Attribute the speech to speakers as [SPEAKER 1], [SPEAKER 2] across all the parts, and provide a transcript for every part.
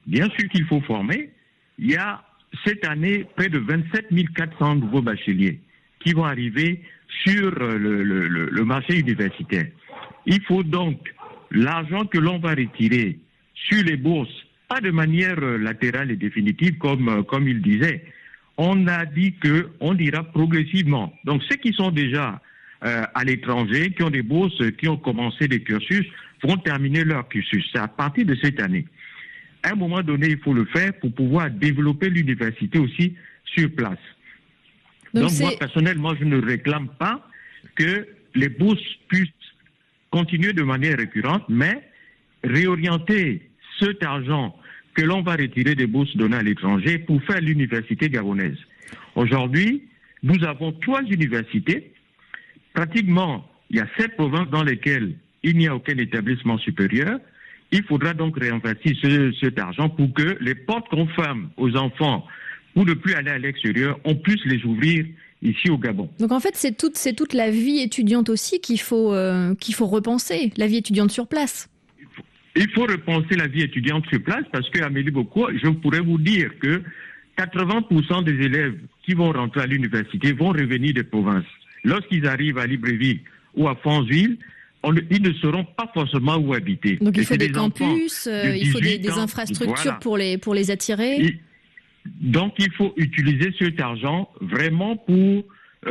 [SPEAKER 1] Bien sûr qu'il faut former. Il y a cette année près de 27 400 nouveaux bacheliers qui vont arriver sur le marché universitaire. Il faut donc l'argent que l'on va retirer sur les bourses, pas de manière latérale et définitive comme il disait. On a dit qu'on ira progressivement. Donc ceux qui sont déjà à l'étranger, qui ont des bourses, qui ont commencé des cursus, vont terminer leur cursus. C'est à partir de cette année. À un moment donné, il faut le faire pour pouvoir développer l'université aussi sur place. Donc moi, personnellement, je ne réclame pas que les bourses puissent continuer de manière récurrente, mais réorienter cet argent que l'on va retirer des bourses données à l'étranger pour faire l'université gabonaise. Aujourd'hui, nous avons 3 universités. Pratiquement, il y a 7 provinces dans lesquelles il n'y a aucun établissement supérieur. Il faudra donc réinvestir cet argent pour que les portes qu'on ferme aux enfants pour ne plus aller à l'extérieur, on puisse les ouvrir ici au Gabon.
[SPEAKER 2] Donc en fait, c'est toute la vie étudiante aussi qu'il faut repenser, la vie étudiante sur place.
[SPEAKER 1] Il faut repenser la vie étudiante sur place parce que, Amélie Boko, je pourrais vous dire que 80% des élèves qui vont rentrer à l'université vont revenir des provinces. Lorsqu'ils arrivent à Libreville ou à Fondsville, ils ne sauront pas forcément où habiter.
[SPEAKER 2] Donc il faut des campus, il faut des infrastructures voilà. pour les attirer.
[SPEAKER 1] Donc il faut utiliser cet argent vraiment pour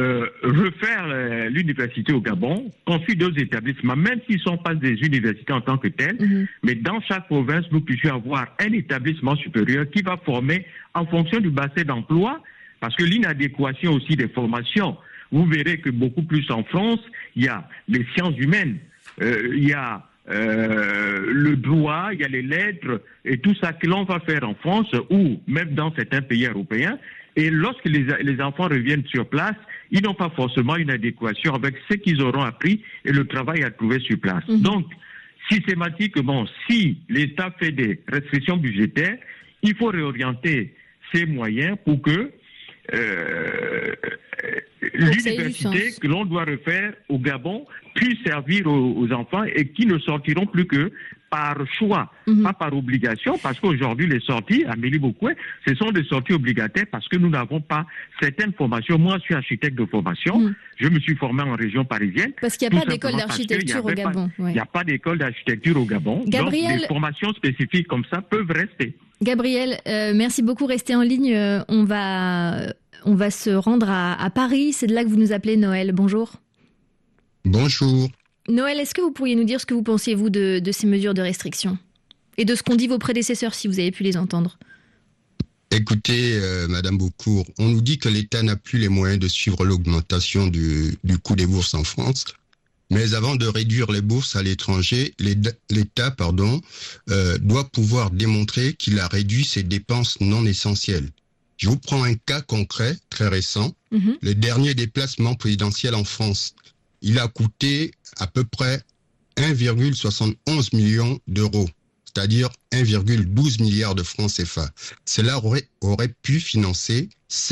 [SPEAKER 1] refaire l'université au Gabon, construire d'autres établissements, même s'ils ne sont pas des universités en tant que telles, mais dans chaque province, nous puissions avoir un établissement supérieur qui va former en fonction du bassin d'emploi, parce que l'inadéquation aussi des formations, vous verrez que beaucoup plus en France, il y a les sciences humaines, il y a le droit, il y a les lettres et tout ça que l'on va faire en France ou même dans certains pays européens. Et lorsque les enfants reviennent sur place, ils n'ont pas forcément une adéquation avec ce qu'ils auront appris et le travail à trouver sur place. Donc, systématiquement, si l'État fait des restrictions budgétaires, il faut réorienter ces moyens pour que l'université que l'on doit refaire au Gabon puisse servir aux enfants et qui ne sortiront plus que par choix, pas par obligation, parce qu'aujourd'hui, les sorties, Amélie Bokoué, ce sont des sorties obligataires parce que nous n'avons pas certaines formations. Moi, je suis architecte de formation. Je me suis formé en région parisienne.
[SPEAKER 2] Parce qu'il n'y a pas d'école d'architecture au Gabon.
[SPEAKER 1] Il n'y a pas d'école d'architecture au Gabon.
[SPEAKER 2] Gabriel...
[SPEAKER 1] Donc, des formations spécifiques comme ça peuvent rester.
[SPEAKER 2] Gabriel, merci beaucoup. Restez en ligne. On va se rendre à Paris. C'est de là que vous nous appelez, Noël. Bonjour.
[SPEAKER 3] Bonjour.
[SPEAKER 2] Noël, est-ce que vous pourriez nous dire ce que vous pensiez, vous, de ces mesures de restriction et de ce qu'ont dit vos prédécesseurs, si vous avez pu les entendre?
[SPEAKER 3] Écoutez, Madame Beaucourt, on nous dit que l'État n'a plus les moyens de suivre l'augmentation du coût des bourses en France. Mais avant de réduire les bourses à l'étranger, l'État doit pouvoir démontrer qu'il a réduit ses dépenses non essentielles. Je vous prends un cas concret, très récent. Le dernier déplacement présidentiel en France. Il a coûté à peu près 1,71 million d'euros, c'est-à-dire 1,12 milliard de francs CFA. Cela aurait pu financer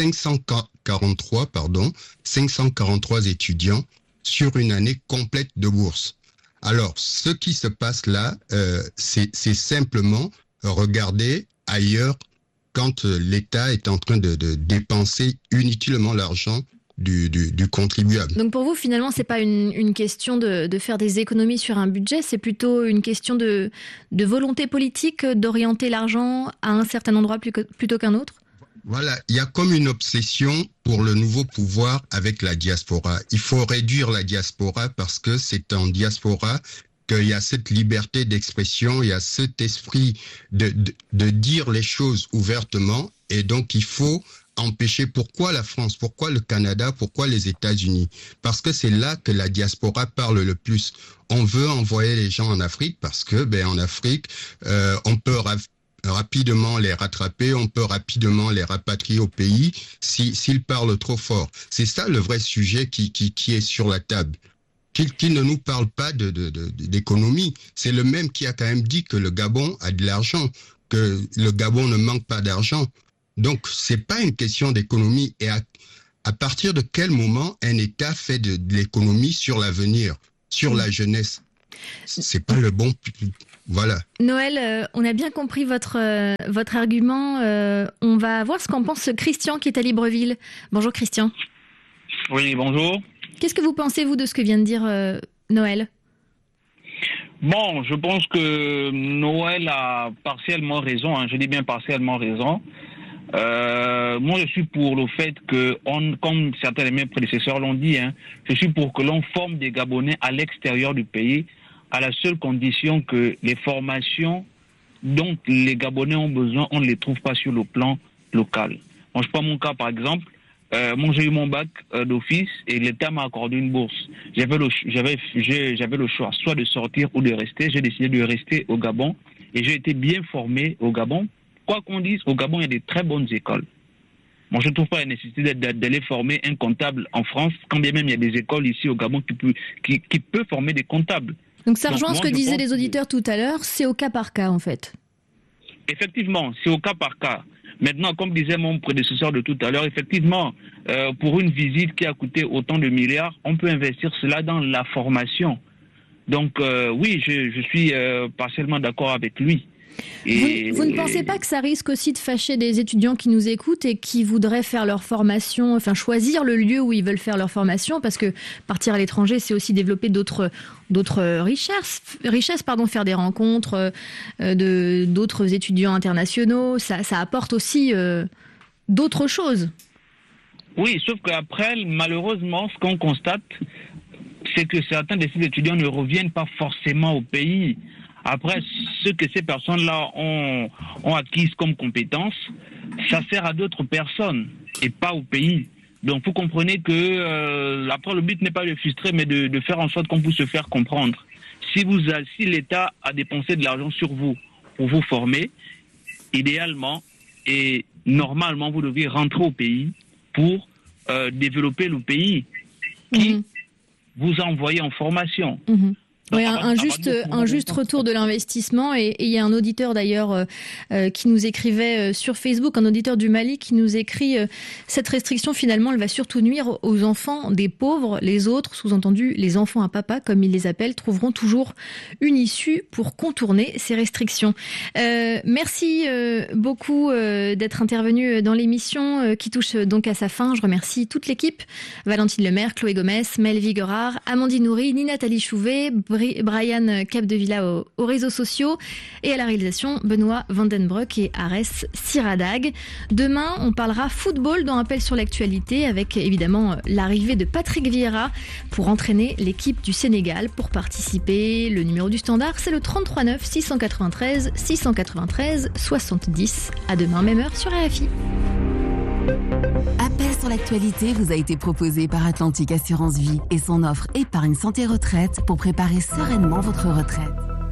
[SPEAKER 3] 543 étudiants sur une année complète de bourse. Alors, ce qui se passe là, c'est simplement regarder ailleurs quand l'État est en train de dépenser inutilement l'argent du contribuable.
[SPEAKER 2] Donc pour vous, finalement, c'est pas une question de faire des économies sur un budget, c'est plutôt une question de volonté politique d'orienter l'argent à un certain endroit plutôt qu'un autre?
[SPEAKER 3] Voilà, il y a comme une obsession pour le nouveau pouvoir avec la diaspora. Il faut réduire la diaspora parce que c'est en diaspora qu'il y a cette liberté d'expression, il y a cet esprit de dire les choses ouvertement, et donc il faut empêcher. Pourquoi la France? Pourquoi le Canada? Pourquoi les États-Unis? Parce que c'est là que la diaspora parle le plus. On veut envoyer les gens en Afrique parce que, en Afrique, on peut rapidement les rattraper, on peut rapidement les rapatrier au pays s'ils parlent trop fort. C'est ça le vrai sujet qui est sur la table. Qui ne nous parle pas d'économie. C'est le même qui a quand même dit que le Gabon a de l'argent, que le Gabon ne manque pas d'argent. Donc, c'est pas une question d'économie. Et à partir de quel moment un État fait de l'économie sur l'avenir, sur la jeunesse? C'est pas le bon... Voilà.
[SPEAKER 2] Noël, on a bien compris votre argument. On va voir ce qu'en pense Christian qui est à Libreville. Bonjour Christian.
[SPEAKER 4] Oui, bonjour.
[SPEAKER 2] Qu'est-ce que vous pensez, vous, de ce que vient de dire Noël ?
[SPEAKER 4] Bon, je pense que Noël a partiellement raison, je dis bien partiellement raison. Moi, je suis pour le fait que, comme certains de mes prédécesseurs l'ont dit, je suis pour que l'on forme des Gabonais à l'extérieur du pays, à la seule condition que les formations dont les Gabonais ont besoin, on ne les trouve pas sur le plan local. Moi, je prends mon cas, par exemple. Moi, j'ai eu mon bac d'office et l'État m'a accordé une bourse. J'avais le choix, soit de sortir ou de rester. J'ai décidé de rester au Gabon et j'ai été bien formé au Gabon. Quoi qu'on dise, au Gabon, il y a des très bonnes écoles. Moi, je ne trouve pas la nécessité d'aller former un comptable en France, quand bien même il y a des écoles ici au Gabon qui peuvent former des comptables.
[SPEAKER 2] Donc ça rejoint ce que disaient les auditeurs tout à l'heure, c'est au cas par cas en fait.
[SPEAKER 4] Effectivement, c'est au cas par cas. Maintenant, comme disait mon prédécesseur de tout à l'heure, effectivement, pour une visite qui a coûté autant de milliards, on peut investir cela dans la formation. Donc oui, je suis partiellement d'accord avec lui.
[SPEAKER 2] Vous ne pensez pas que ça risque aussi de fâcher des étudiants qui nous écoutent et qui voudraient faire leur formation, enfin choisir le lieu où ils veulent faire leur formation, parce que partir à l'étranger, c'est aussi développer d'autres richesses, faire des rencontres d'autres étudiants internationaux, ça apporte aussi d'autres choses.
[SPEAKER 4] Oui, sauf qu'après, malheureusement, ce qu'on constate, c'est que certains de ces étudiants ne reviennent pas forcément au pays. Après, ce que ces personnes-là ont acquis comme compétences, ça sert à d'autres personnes et pas au pays. Donc, vous comprenez que après, le but n'est pas de frustrer, mais de faire en sorte qu'on puisse se faire comprendre. Si l'État a dépensé de l'argent sur vous pour vous former, idéalement et normalement, vous devez rentrer au pays pour développer le pays qui vous a envoyé en formation.
[SPEAKER 2] Oui, un juste retour de l'investissement. Et il y a un auditeur d'ailleurs qui nous écrivait sur Facebook, un auditeur du Mali qui nous écrit cette restriction finalement elle va surtout nuire aux enfants des pauvres. Les autres, sous-entendu les enfants à papa comme ils les appellent, trouveront toujours une issue pour contourner ces restrictions. Merci beaucoup d'être intervenu dans l'émission qui touche donc à sa fin. Je remercie toute l'équipe, Valentine Lemaire, Chloé Gomez, Mel Vigorard, Amandine Nourri, Nathalie Chouvet, Brian Capdevilla aux réseaux sociaux et à la réalisation Benoît Vandenbroek et Arès Siradag. Demain, on parlera football dans Appel sur l'actualité avec évidemment l'arrivée de Patrick Vieira pour entraîner l'équipe du Sénégal. Pour participer, le numéro du standard, c'est le 33 9 693 693 70. À demain, même heure sur RFI.
[SPEAKER 5] Appel sur l'actualité vous a été proposé par Atlantique Assurance Vie et son offre Épargne Santé Retraite pour préparer sereinement votre retraite.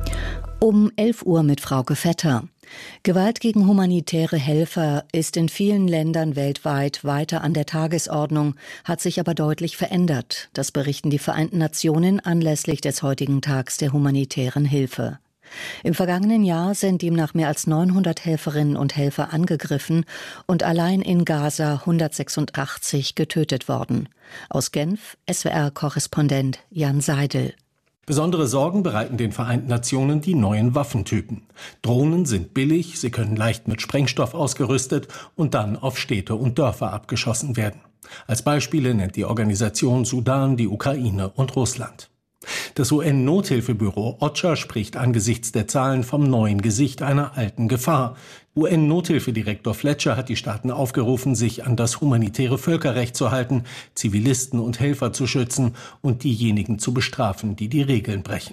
[SPEAKER 6] 11 Uhr mit Frauke Vetter. Gewalt gegen humanitäre Helfer ist in vielen Ländern weltweit weiter an der Tagesordnung, hat sich aber deutlich verändert. Das berichten die Vereinten Nationen anlässlich des heutigen Tags der humanitären Hilfe. Im vergangenen Jahr sind demnach mehr als 900 Helferinnen und Helfer angegriffen und allein in Gaza 186 getötet worden. Aus Genf, SWR-Korrespondent Jan Seidel.
[SPEAKER 7] Besondere Sorgen bereiten den Vereinten Nationen die neuen Waffentypen. Drohnen sind billig, sie können leicht mit Sprengstoff ausgerüstet und dann auf Städte und Dörfer abgeschossen werden. Als Beispiele nennt die Organisation Sudan, die Ukraine und Russland. Das UN-Nothilfebüro OCHA spricht angesichts der Zahlen vom neuen Gesicht einer alten Gefahr. UN-Nothilfedirektor Fletcher hat die Staaten aufgerufen, sich an das humanitäre Völkerrecht zu halten, Zivilisten und Helfer zu schützen und diejenigen zu bestrafen, die die Regeln brechen.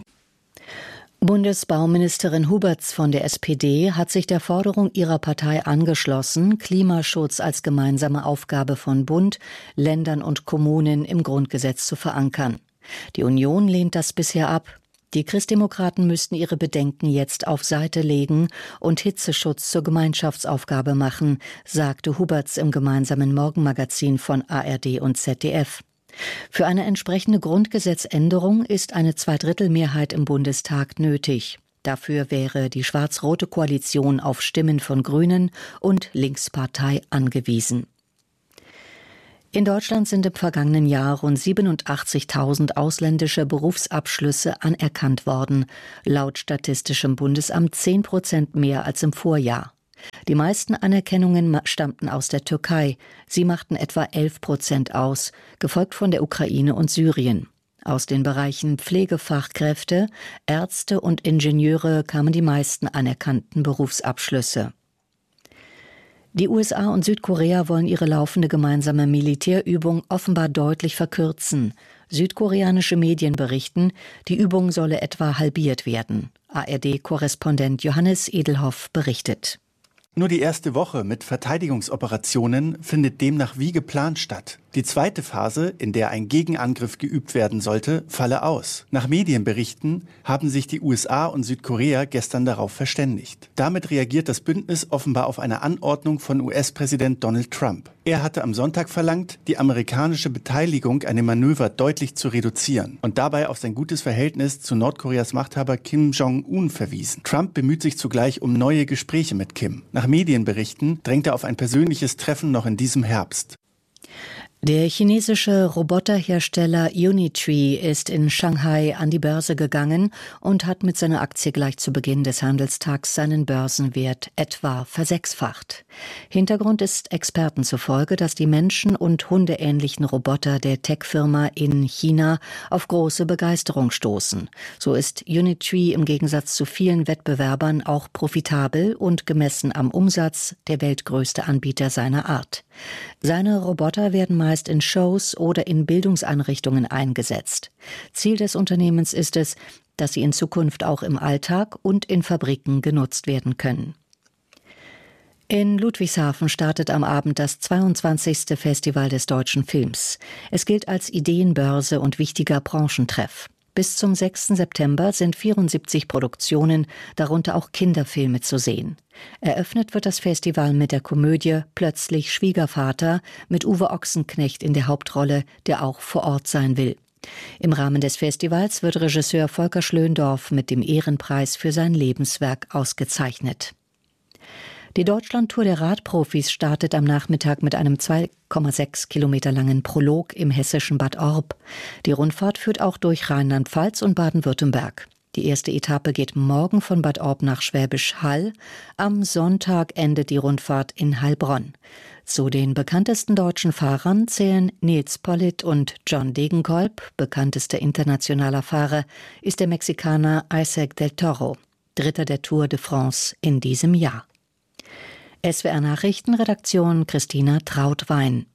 [SPEAKER 6] Bundesbauministerin Huberts von der SPD hat sich der Forderung ihrer Partei angeschlossen, Klimaschutz als gemeinsame Aufgabe von Bund, Ländern und Kommunen im Grundgesetz zu verankern. Die Union lehnt das bisher ab. Die Christdemokraten müssten ihre Bedenken jetzt auf Seite legen und Hitzeschutz zur Gemeinschaftsaufgabe machen, sagte Huberts im gemeinsamen Morgenmagazin von ARD und ZDF. Für eine entsprechende Grundgesetzänderung ist eine Zweidrittelmehrheit im Bundestag nötig. Dafür wäre die schwarz-rote Koalition auf Stimmen von Grünen und Linkspartei angewiesen. In Deutschland sind im vergangenen Jahr rund 87.000 ausländische Berufsabschlüsse anerkannt worden. Laut Statistischem Bundesamt 10% mehr als im Vorjahr. Die meisten Anerkennungen stammten aus der Türkei. Sie machten etwa 11% aus, gefolgt von der Ukraine und Syrien. Aus den Bereichen Pflegefachkräfte, Ärzte und Ingenieure kamen die meisten anerkannten Berufsabschlüsse. Die USA und Südkorea wollen ihre laufende gemeinsame Militärübung offenbar deutlich verkürzen. Südkoreanische Medien berichten, die Übung solle etwa halbiert werden. ARD-Korrespondent Johannes Edelhoff berichtet.
[SPEAKER 8] Nur die erste Woche mit Verteidigungsoperationen findet demnach wie geplant statt. Die zweite Phase, in der ein Gegenangriff geübt werden sollte, falle aus. Nach Medienberichten haben sich die USA und Südkorea gestern darauf verständigt. Damit reagiert das Bündnis offenbar auf eine Anordnung von US-Präsident Donald Trump. Er hatte am Sonntag verlangt, die amerikanische Beteiligung an dem Manöver deutlich zu reduzieren und dabei auf sein gutes Verhältnis zu Nordkoreas Machthaber Kim Jong-un verwiesen. Trump bemüht sich zugleich um neue Gespräche mit Kim. Nach Medienberichten drängt er auf ein persönliches Treffen noch in diesem Herbst.
[SPEAKER 6] Der chinesische Roboterhersteller Unitree ist in Shanghai an die Börse gegangen und hat mit seiner Aktie gleich zu Beginn des Handelstags seinen Börsenwert etwa versechsfacht. Hintergrund ist Experten zufolge, dass die menschen- und hundeähnlichen Roboter der Tech-Firma in China auf große Begeisterung stoßen. So ist Unitree im Gegensatz zu vielen Wettbewerbern auch profitabel und gemessen am Umsatz der weltgrößte Anbieter seiner Art. Seine Roboter werden meist in Shows oder in Bildungseinrichtungen eingesetzt. Ziel des Unternehmens ist es, dass sie in Zukunft auch im Alltag und in Fabriken genutzt werden können. In Ludwigshafen startet am Abend das 22. Festival des deutschen Films. Es gilt als Ideenbörse und wichtiger Branchentreff. Bis zum 6. September sind 74 Produktionen, darunter auch Kinderfilme, zu sehen. Eröffnet wird das Festival mit der Komödie Plötzlich Schwiegervater mit Uwe Ochsenknecht in der Hauptrolle, der auch vor Ort sein will. Im Rahmen des Festivals wird Regisseur Volker Schlöndorff mit dem Ehrenpreis für sein Lebenswerk ausgezeichnet. Die Deutschlandtour der Radprofis startet am Nachmittag mit einem 2,6 Kilometer langen Prolog im hessischen Bad Orb. Die Rundfahrt führt auch durch Rheinland-Pfalz und Baden-Württemberg. Die erste Etappe geht morgen von Bad Orb nach Schwäbisch Hall. Am Sonntag endet die Rundfahrt in Heilbronn. Zu den bekanntesten deutschen Fahrern zählen Nils Politt und John Degenkolb. Bekanntester internationaler Fahrer ist der Mexikaner Isaac del Toro, Dritter der Tour de France in diesem Jahr. SWR Nachrichtenredaktion Christina Trautwein.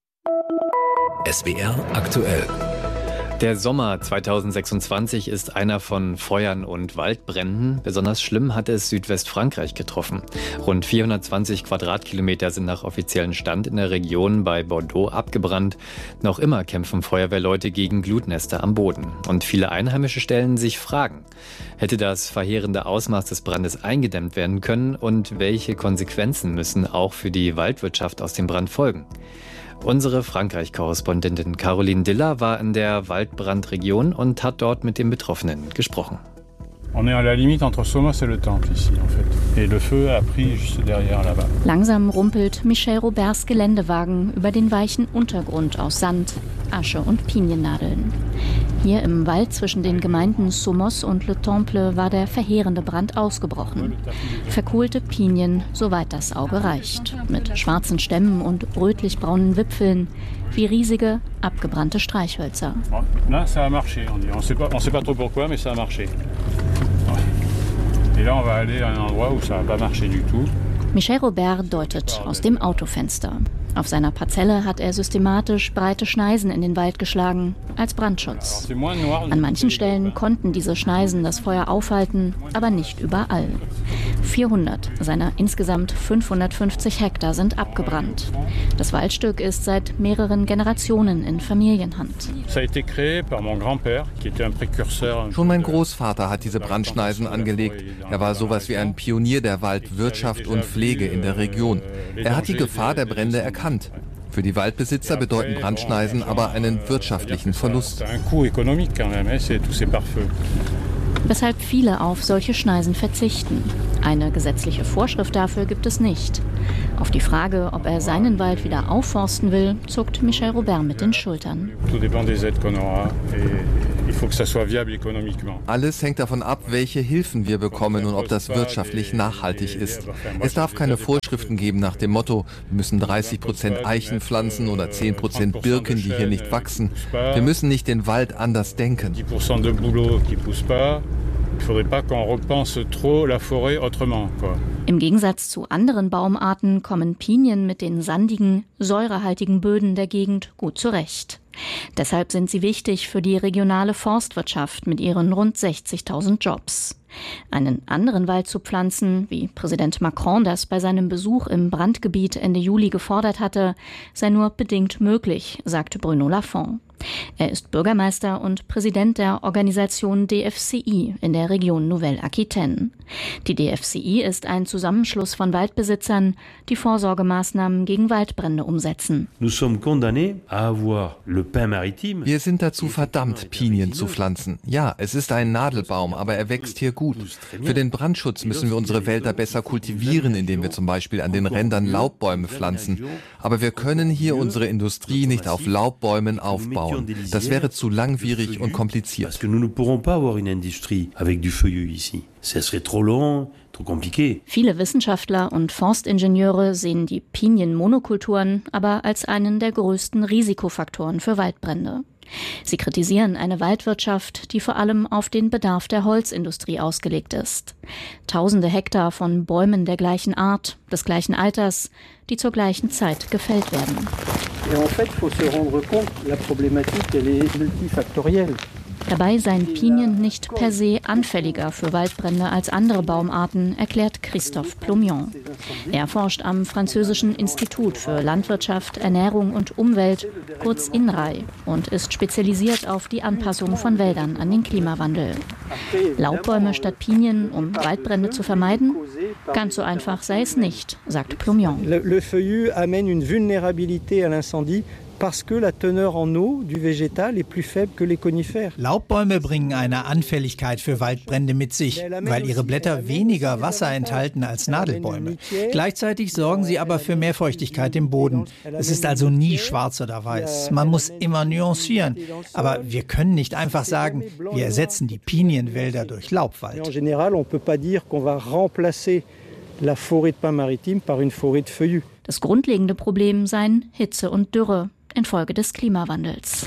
[SPEAKER 9] SWR aktuell. Der Sommer 2026 ist einer von Feuern und Waldbränden. Besonders schlimm hat es Südwestfrankreich getroffen. Rund 420 Quadratkilometer sind nach offiziellem Stand in der Region bei Bordeaux abgebrannt. Noch immer kämpfen Feuerwehrleute gegen Glutnester am Boden. Und viele Einheimische stellen sich Fragen. Hätte das verheerende Ausmaß des Brandes eingedämmt werden können? Und welche Konsequenzen müssen auch für die Waldwirtschaft aus dem Brand folgen? Unsere Frankreich-Korrespondentin Caroline Diller war in der Waldbrandregion und hat dort mit den Betroffenen gesprochen.
[SPEAKER 10] On est à la limite entre Somos et le Temple ici en fait. Et le feu a pris juste derrière là-bas.
[SPEAKER 11] Langsam rumpelt Michel Roberts Geländewagen über den weichen Untergrund aus Sand, Asche und Piniennadeln. Hier im Wald zwischen den Gemeinden Somos und Le Temple war der verheerende Brand ausgebrochen. Verkohlte Pinien, soweit das Auge reicht, mit schwarzen Stämmen und rötlich-braunen Wipfeln, wie riesige, abgebrannte Streichhölzer.
[SPEAKER 10] Là, ça a marché, on sait pas trop pourquoi, mais ça a marché. Et là, on va aller à un endroit où ça n'a pas marché du tout.
[SPEAKER 11] Michel Robert deutet aus dem Autofenster. Auf seiner Parzelle hat er systematisch breite Schneisen in den Wald geschlagen, als Brandschutz. An manchen Stellen konnten diese Schneisen das Feuer aufhalten, aber nicht überall. 400 seiner insgesamt 550 Hektar sind abgebrannt. Das Waldstück ist seit mehreren Generationen in Familienhand.
[SPEAKER 12] Schon mein Großvater hat diese Brandschneisen angelegt. Er war sowas wie ein Pionier der Waldwirtschaft und Pflege in der Region. Er hat die Gefahr der Brände erkannt. Für die Waldbesitzer bedeuten Brandschneisen aber einen wirtschaftlichen Verlust.
[SPEAKER 11] Weshalb viele auf solche Schneisen verzichten. Eine gesetzliche Vorschrift dafür gibt es nicht. Auf die Frage, ob er seinen Wald wieder aufforsten will, zuckt Michel Robert mit den Schultern.
[SPEAKER 12] Alles hängt davon ab, welche Hilfen wir bekommen und ob das wirtschaftlich nachhaltig ist. Es darf keine Vorschriften geben nach dem Motto, wir müssen 30% Eichen pflanzen oder 10% Birken, die hier nicht wachsen. Wir müssen nicht den Wald anders denken.
[SPEAKER 11] Im Gegensatz zu anderen Baumarten kommen Pinien mit den sandigen, säurehaltigen Böden der Gegend gut zurecht. Deshalb sind sie wichtig für die regionale Forstwirtschaft mit ihren rund 60.000 Jobs. Einen anderen Wald zu pflanzen, wie Präsident Macron das bei seinem Besuch im Brandgebiet Ende Juli gefordert hatte, sei nur bedingt möglich, sagte Bruno Lafont. Er ist Bürgermeister und Präsident der Organisation DFCI in der Region Nouvelle-Aquitaine. Die DFCI ist ein Zusammenschluss von Waldbesitzern, die Vorsorgemaßnahmen gegen Waldbrände umsetzen.
[SPEAKER 12] Wir sind dazu verdammt, Pinien zu pflanzen. Ja, es ist ein Nadelbaum, aber er wächst hier gut. Für den Brandschutz müssen wir unsere Wälder besser kultivieren, indem wir zum Beispiel an den Rändern Laubbäume pflanzen. Aber wir können hier unsere Industrie nicht auf Laubbäumen aufbauen. Das wäre zu langwierig und kompliziert.
[SPEAKER 11] Viele Wissenschaftler und Forstingenieure sehen die Pinienmonokulturen aber als einen der größten Risikofaktoren für Waldbrände. Sie kritisieren eine Waldwirtschaft, die vor allem auf den Bedarf der Holzindustrie ausgelegt ist. Tausende Hektar von Bäumen der gleichen Art, des gleichen Alters, die zur gleichen Zeit gefällt werden. Dabei seien Pinien nicht per se anfälliger für Waldbrände als andere Baumarten, erklärt Christophe Plomion. Er forscht am französischen Institut für Landwirtschaft, Ernährung und Umwelt, kurz INRAE, und ist spezialisiert auf die Anpassung von Wäldern an den Klimawandel. Laubbäume statt Pinien, um Waldbrände zu vermeiden? Ganz so einfach sei es nicht, sagt Plomion.
[SPEAKER 13] Le feuillu amène une vulnérabilité à l'incendie. Laubbäume bringen eine Anfälligkeit für Waldbrände mit sich, weil ihre Blätter weniger Wasser enthalten als Nadelbäume. Gleichzeitig sorgen sie aber für mehr Feuchtigkeit im Boden. Es ist also nie schwarz oder weiß. Man muss immer nuancieren. Aber wir können nicht einfach sagen, wir ersetzen die Pinienwälder durch Laubwald.
[SPEAKER 11] Das grundlegende Problem seien Hitze und Dürre infolge des Klimawandels.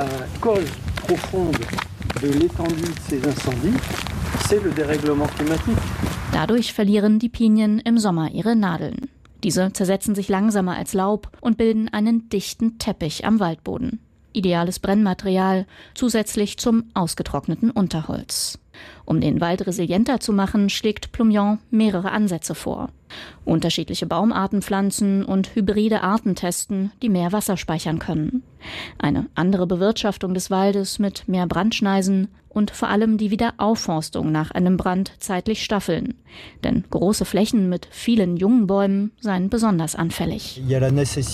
[SPEAKER 11] Dadurch verlieren die Pinien im Sommer ihre Nadeln. Diese zersetzen sich langsamer als Laub und bilden einen dichten Teppich am Waldboden. Ideales Brennmaterial, zusätzlich zum ausgetrockneten Unterholz. Um den Wald resilienter zu machen, schlägt Plomion mehrere Ansätze vor. Unterschiedliche Baumarten pflanzen und hybride Arten testen, die mehr Wasser speichern können. Eine andere Bewirtschaftung des Waldes mit mehr Brandschneisen und vor allem die Wiederaufforstung nach einem Brand zeitlich staffeln. Denn große Flächen mit vielen jungen Bäumen seien besonders anfällig.
[SPEAKER 13] Wir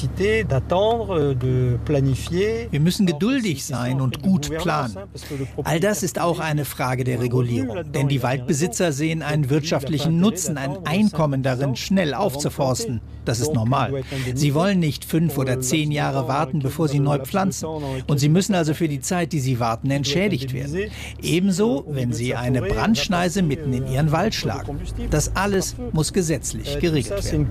[SPEAKER 13] müssen geduldig sein und gut planen. All das ist auch eine Frage der Regulierung. Denn die Waldbesitzer sehen einen wirtschaftlichen Nutzen, ein Einkommen darin, schnell aufzuforsten. Das ist normal. Sie wollen nicht 5 oder 10 Jahre warten, bevor sie neu pflanzen. Und sie müssen also für die Zeit, die sie warten, entschädigt werden. Ebenso, wenn sie eine Brandschneise mitten in ihren Wald schlagen. Das alles muss gesetzlich geregelt werden.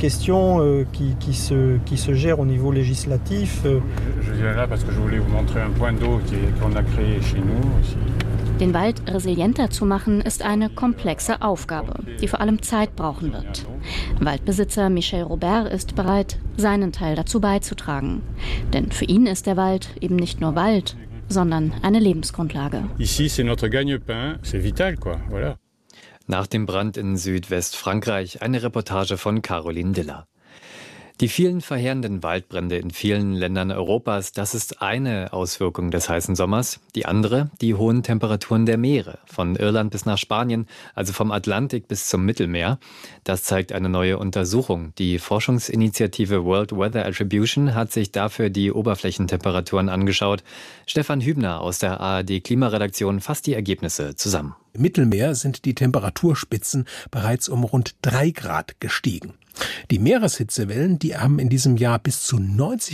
[SPEAKER 11] Den Wald resilienter zu machen, ist eine komplexe Aufgabe, die vor allem Zeit brauchen wird. Waldbesitzer Michel Robert ist bereit, seinen Teil dazu beizutragen. Denn für ihn ist der Wald eben nicht nur Wald, sondern eine Lebensgrundlage.
[SPEAKER 10] Ici, c'est notre gagne-pain, c'est vital, quoi. Voilà.
[SPEAKER 9] Nach dem Brand in Südwestfrankreich eine Reportage von Caroline Diller. Die vielen verheerenden Waldbrände in vielen Ländern Europas, das ist eine Auswirkung des heißen Sommers. Die andere, die hohen Temperaturen der Meere, von Irland bis nach Spanien, also vom Atlantik bis zum Mittelmeer. Das zeigt eine neue Untersuchung. Die Forschungsinitiative World Weather Attribution hat sich dafür die Oberflächentemperaturen angeschaut. Stefan Hübner aus der ARD-Klimaredaktion fasst die Ergebnisse zusammen.
[SPEAKER 14] Im Mittelmeer sind die Temperaturspitzen bereits um rund 3 Grad gestiegen. Die Meereshitzewellen, die haben in diesem Jahr bis zu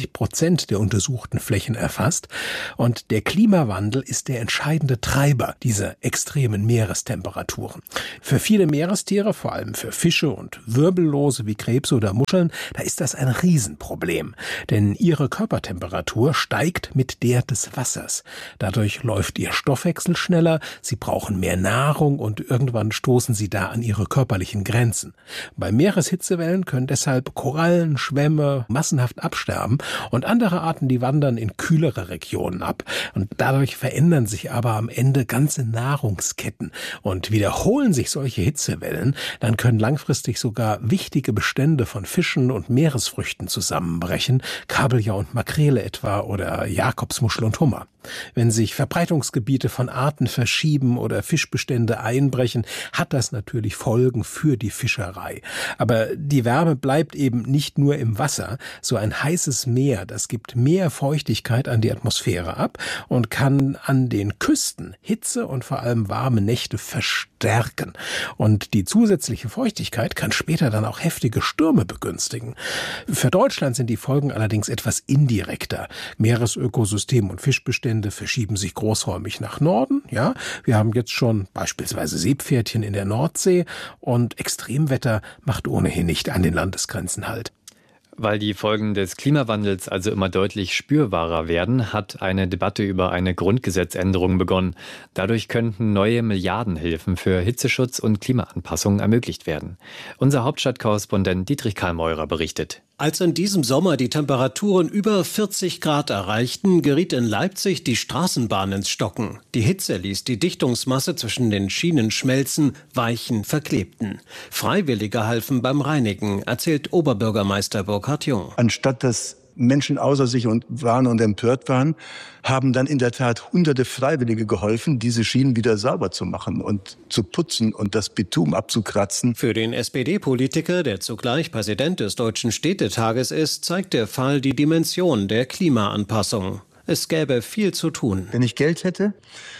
[SPEAKER 14] 90% der untersuchten Flächen erfasst. Und der Klimawandel ist der entscheidende Treiber dieser extremen Meerestemperaturen. Für viele Meerestiere, vor allem für Fische und Wirbellose wie Krebse oder Muscheln, da ist das ein Riesenproblem. Denn ihre Körpertemperatur steigt mit der des Wassers. Dadurch läuft ihr Stoffwechsel schneller, sie brauchen mehr Nahrung und irgendwann stoßen sie da an ihre körperlichen Grenzen. Bei Meereshitzewellen können deshalb Korallen, Schwämme massenhaft absterben und andere Arten, die wandern in kühlere Regionen ab. Und dadurch verändern sich aber am Ende ganze Nahrungsketten. Und wiederholen sich solche Hitzewellen, dann können langfristig sogar wichtige Bestände von Fischen und Meeresfrüchten zusammenbrechen, Kabeljau und Makrele etwa oder Jakobsmuschel und Hummer. Wenn sich Verbreitungsgebiete von Arten verschieben oder Fischbestände einbrechen, hat das natürlich Folgen für die Fischerei. Aber die Wärme bleibt eben nicht nur im Wasser. So ein heißes Meer, das gibt mehr Feuchtigkeit an die Atmosphäre ab und kann an den Küsten Hitze und vor allem warme Nächte verstärken. Und die zusätzliche Feuchtigkeit kann später dann auch heftige Stürme begünstigen. Für Deutschland sind die Folgen allerdings etwas indirekter. Meeresökosystem und Fischbestände verschieben sich großräumig nach Norden. Ja, wir haben jetzt schon beispielsweise Seepferdchen in der Nordsee und Extremwetter macht ohnehin nicht an den Landesgrenzen halt.
[SPEAKER 9] Weil die Folgen des Klimawandels also immer deutlich spürbarer werden, hat eine Debatte über eine Grundgesetzänderung begonnen. Dadurch könnten neue Milliardenhilfen für Hitzeschutz und Klimaanpassung ermöglicht werden. Unser Hauptstadtkorrespondent Dietrich Karlmeurer berichtet.
[SPEAKER 15] Als in diesem Sommer die Temperaturen über 40 Grad erreichten, geriet in Leipzig die Straßenbahn ins Stocken. Die Hitze ließ die Dichtungsmasse zwischen den Schienen schmelzen, Weichen verklebten. Freiwillige halfen beim Reinigen, erzählt Oberbürgermeister Burkhard Jung.
[SPEAKER 16] Anstatt dass Menschen außer sich waren und empört waren, haben dann in der Tat Hunderte Freiwillige geholfen, diese Schienen wieder sauber zu machen und zu putzen und das Bitumen abzukratzen.
[SPEAKER 15] Für den SPD-Politiker, der zugleich Präsident des Deutschen Städtetages ist, zeigt der Fall die Dimension der Klimaanpassung. Es gäbe viel zu tun.
[SPEAKER 16] Wenn ich Geld hätte,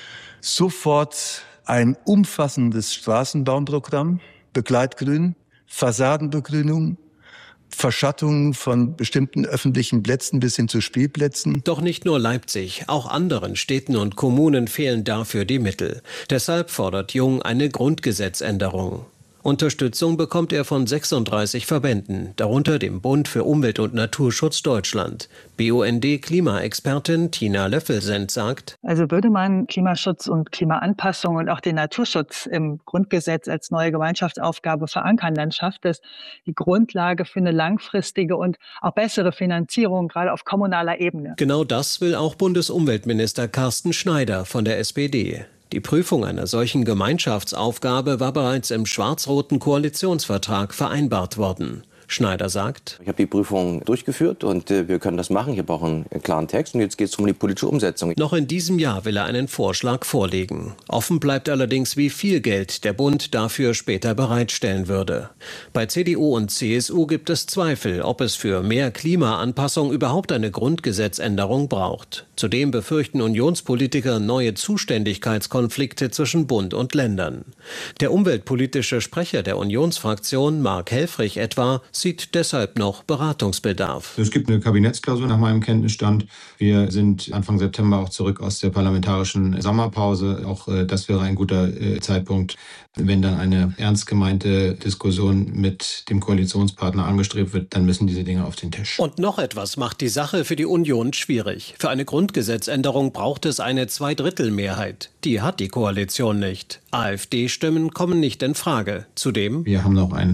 [SPEAKER 16] sofort ein umfassendes Straßenbauprogramm, Begleitgrün, Fassadenbegrünung, Verschattung von bestimmten öffentlichen Plätzen bis hin zu Spielplätzen.
[SPEAKER 15] Doch nicht nur Leipzig, auch anderen Städten und Kommunen fehlen dafür die Mittel. Deshalb fordert Jung eine Grundgesetzänderung. Unterstützung bekommt er von 36 Verbänden, darunter dem Bund für Umwelt- und Naturschutz Deutschland. BUND-Klimaexpertin Tina Löffelsend sagt:
[SPEAKER 17] Also würde man Klimaschutz und Klimaanpassung und auch den Naturschutz im Grundgesetz als neue Gemeinschaftsaufgabe verankern, dann schafft es die Grundlage für eine langfristige und auch bessere Finanzierung, gerade auf kommunaler Ebene.
[SPEAKER 15] Genau das will auch Bundesumweltminister Carsten Schneider von der SPD. Die Prüfung einer solchen Gemeinschaftsaufgabe war bereits im schwarz-roten Koalitionsvertrag vereinbart worden. Schneider sagt:
[SPEAKER 18] Ich habe die Prüfung durchgeführt und wir können das machen. Ich habe auch einen klaren Text und jetzt geht es um die politische Umsetzung.
[SPEAKER 15] Noch in diesem Jahr will er einen Vorschlag vorlegen. Offen bleibt allerdings, wie viel Geld der Bund dafür später bereitstellen würde. Bei CDU und CSU gibt es Zweifel, ob es für mehr Klimaanpassung überhaupt eine Grundgesetzänderung braucht. Zudem befürchten Unionspolitiker neue Zuständigkeitskonflikte zwischen Bund und Ländern. Der umweltpolitische Sprecher der Unionsfraktion, Mark Helfrich etwa, sieht deshalb noch Beratungsbedarf.
[SPEAKER 19] Es gibt eine Kabinettsklausur nach meinem Kenntnisstand. Wir sind Anfang September auch zurück aus der parlamentarischen Sommerpause. Auch das wäre ein guter Zeitpunkt, wenn dann eine ernst gemeinte Diskussion mit dem Koalitionspartner angestrebt wird, dann müssen diese Dinge auf den Tisch.
[SPEAKER 15] Und noch etwas macht die Sache für die Union schwierig. Für eine Grundgesetzänderung braucht es eine Zweidrittelmehrheit. Die hat die Koalition nicht. AfD-Stimmen kommen nicht in Frage. Zudem:
[SPEAKER 19] Wir haben noch ein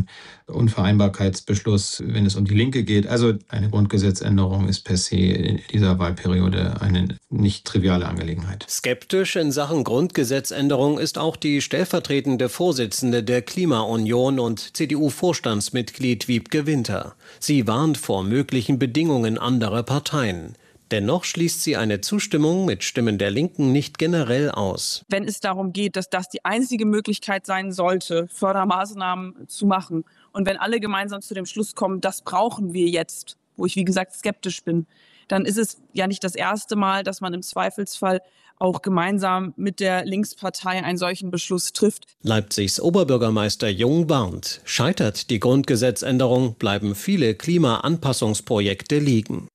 [SPEAKER 19] Unvereinbarkeitsbeschluss, wenn es um die Linke geht. Also eine Grundgesetzänderung ist per se in dieser Wahlperiode eine nicht triviale Angelegenheit.
[SPEAKER 15] Skeptisch in Sachen Grundgesetzänderung ist auch die stellvertretende Vorsitzende der Klimaunion und CDU-Vorstandsmitglied Wiebke Winter. Sie warnt vor möglichen Bedingungen anderer Parteien. Dennoch schließt sie eine Zustimmung mit Stimmen der Linken nicht generell aus.
[SPEAKER 20] Wenn es darum geht, dass das die einzige Möglichkeit sein sollte, Fördermaßnahmen zu machen, und wenn alle gemeinsam zu dem Schluss kommen, das brauchen wir jetzt, wo ich wie gesagt skeptisch bin, dann ist es ja nicht das erste Mal, dass man im Zweifelsfall auch gemeinsam mit der Linkspartei einen solchen Beschluss trifft.
[SPEAKER 15] Leipzigs Oberbürgermeister Jung warnt, scheitert die Grundgesetzänderung, bleiben viele Klimaanpassungsprojekte liegen.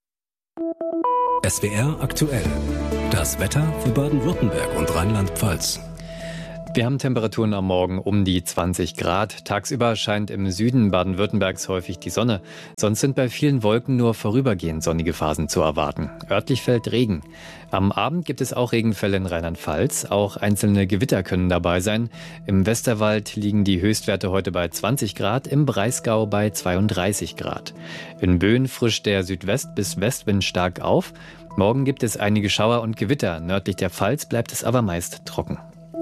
[SPEAKER 21] SWR aktuell. Das Wetter für Baden-Württemberg und Rheinland-Pfalz.
[SPEAKER 9] Wir haben Temperaturen am Morgen um die 20 Grad. Tagsüber scheint im Süden Baden-Württembergs häufig die Sonne. Sonst sind bei vielen Wolken nur vorübergehend sonnige Phasen zu erwarten. Örtlich fällt Regen. Am Abend gibt es auch Regenfälle in Rheinland-Pfalz. Auch einzelne Gewitter können dabei sein. Im Westerwald liegen die Höchstwerte heute bei 20 Grad, im Breisgau bei 32 Grad. In Böen frischt der Südwest- bis Westwind stark auf. Morgen gibt es einige Schauer und Gewitter. Nördlich der Pfalz bleibt es aber meist trocken.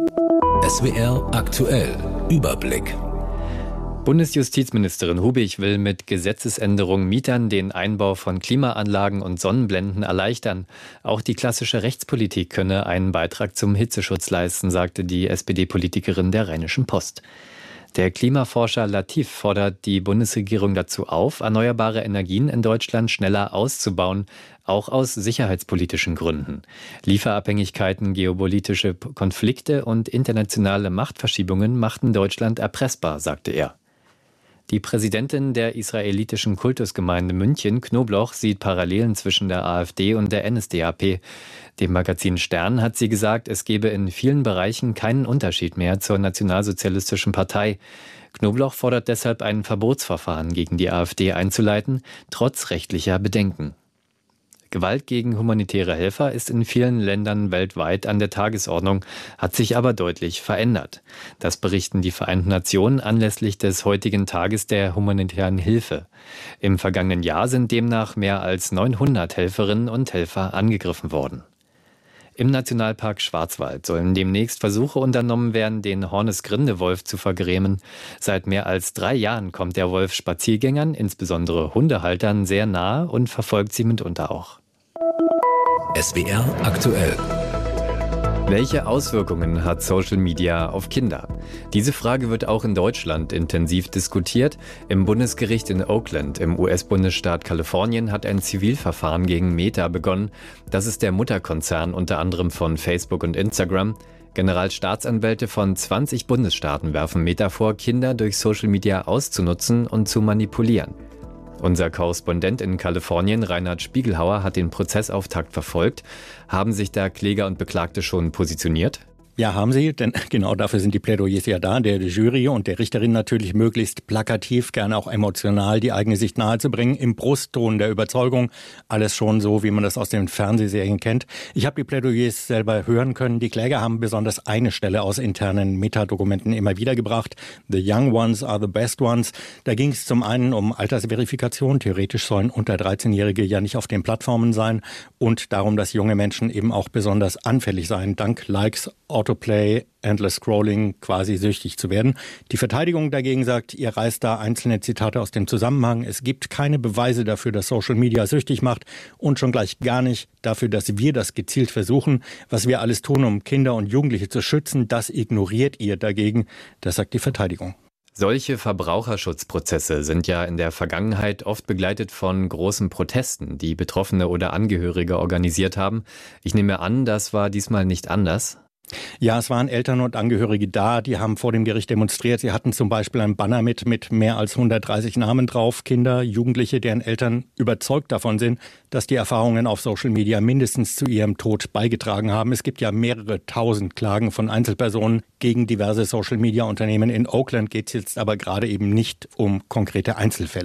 [SPEAKER 21] SWR aktuell. Überblick.
[SPEAKER 9] Bundesjustizministerin Hubig will mit Gesetzesänderungen Mietern den Einbau von Klimaanlagen und Sonnenblenden erleichtern. Auch die klassische Rechtspolitik könne einen Beitrag zum Hitzeschutz leisten, sagte die SPD-Politikerin der Rheinischen Post. Der Klimaforscher Latif fordert die Bundesregierung dazu auf, erneuerbare Energien in Deutschland schneller auszubauen, auch aus sicherheitspolitischen Gründen. Lieferabhängigkeiten, geopolitische Konflikte und internationale Machtverschiebungen machten Deutschland erpressbar, sagte er. Die Präsidentin der israelitischen Kultusgemeinde München, Knobloch, sieht Parallelen zwischen der AfD und der NSDAP. Dem Magazin Stern hat sie gesagt, es gebe in vielen Bereichen keinen Unterschied mehr zur nationalsozialistischen Partei. Knobloch fordert deshalb ein Verbotsverfahren gegen die AfD einzuleiten, trotz rechtlicher Bedenken. Gewalt gegen humanitäre Helfer ist in vielen Ländern weltweit an der Tagesordnung, hat sich aber deutlich verändert. Das berichten die Vereinten Nationen anlässlich des heutigen Tages der humanitären Hilfe. Im vergangenen Jahr sind demnach mehr als 900 Helferinnen und Helfer angegriffen worden. Im Nationalpark Schwarzwald sollen demnächst Versuche unternommen werden, den Hornisgrindewolf zu vergrämen. Seit mehr als 3 Jahren kommt der Wolf Spaziergängern, insbesondere Hundehaltern, sehr nahe und verfolgt sie mitunter auch.
[SPEAKER 21] SWR aktuell.
[SPEAKER 9] Welche Auswirkungen hat Social Media auf Kinder? Diese Frage wird auch in Deutschland intensiv diskutiert. Im Bundesgericht in Oakland im US-Bundesstaat Kalifornien hat ein Zivilverfahren gegen Meta begonnen. Das ist der Mutterkonzern unter anderem von Facebook und Instagram. Generalstaatsanwälte von 20 Bundesstaaten werfen Meta vor, Kinder durch Social Media auszunutzen und zu manipulieren. Unser Korrespondent in Kalifornien, Reinhard Spiegelhauer, hat den Prozessauftakt verfolgt. Haben sich da Kläger und Beklagte schon positioniert?
[SPEAKER 22] Ja, haben sie, denn genau dafür sind die Plädoyers ja da, der Jury und der Richterin natürlich möglichst plakativ, gerne auch emotional die eigene Sicht nahezubringen, im Brustton der Überzeugung, alles schon so, wie man das aus den Fernsehserien kennt. Ich habe die Plädoyers selber hören können. Die Kläger haben besonders eine Stelle aus internen Metadokumenten immer wieder gebracht. The young ones are the best ones. Da ging es zum einen um Altersverifikation. Theoretisch sollen unter 13-Jährige ja nicht auf den Plattformen sein und darum, dass junge Menschen eben auch besonders anfällig seien, dank Likes, Autoplay, Endless Scrolling, quasi süchtig zu werden. Die Verteidigung dagegen sagt, ihr reißt da einzelne Zitate aus dem Zusammenhang. Es gibt keine Beweise dafür, dass Social Media süchtig macht und schon gleich gar nicht dafür, dass wir das gezielt versuchen. Was wir alles tun, um Kinder und Jugendliche zu schützen, das ignoriert ihr dagegen. Das sagt die Verteidigung.
[SPEAKER 9] Solche Verbraucherschutzprozesse sind ja in der Vergangenheit oft begleitet von großen Protesten, die Betroffene oder Angehörige organisiert haben. Ich nehme an, das war diesmal nicht anders.
[SPEAKER 22] Ja, es waren Eltern und Angehörige da, die haben vor dem Gericht demonstriert. Sie hatten zum Beispiel ein Banner mit mehr als 130 Namen drauf. Kinder, Jugendliche, deren Eltern überzeugt davon sind, dass die Erfahrungen auf Social Media mindestens zu ihrem Tod beigetragen haben. Es gibt ja mehrere tausend Klagen von Einzelpersonen gegen diverse Social Media Unternehmen. In Oakland geht es jetzt aber gerade eben nicht um konkrete Einzelfälle.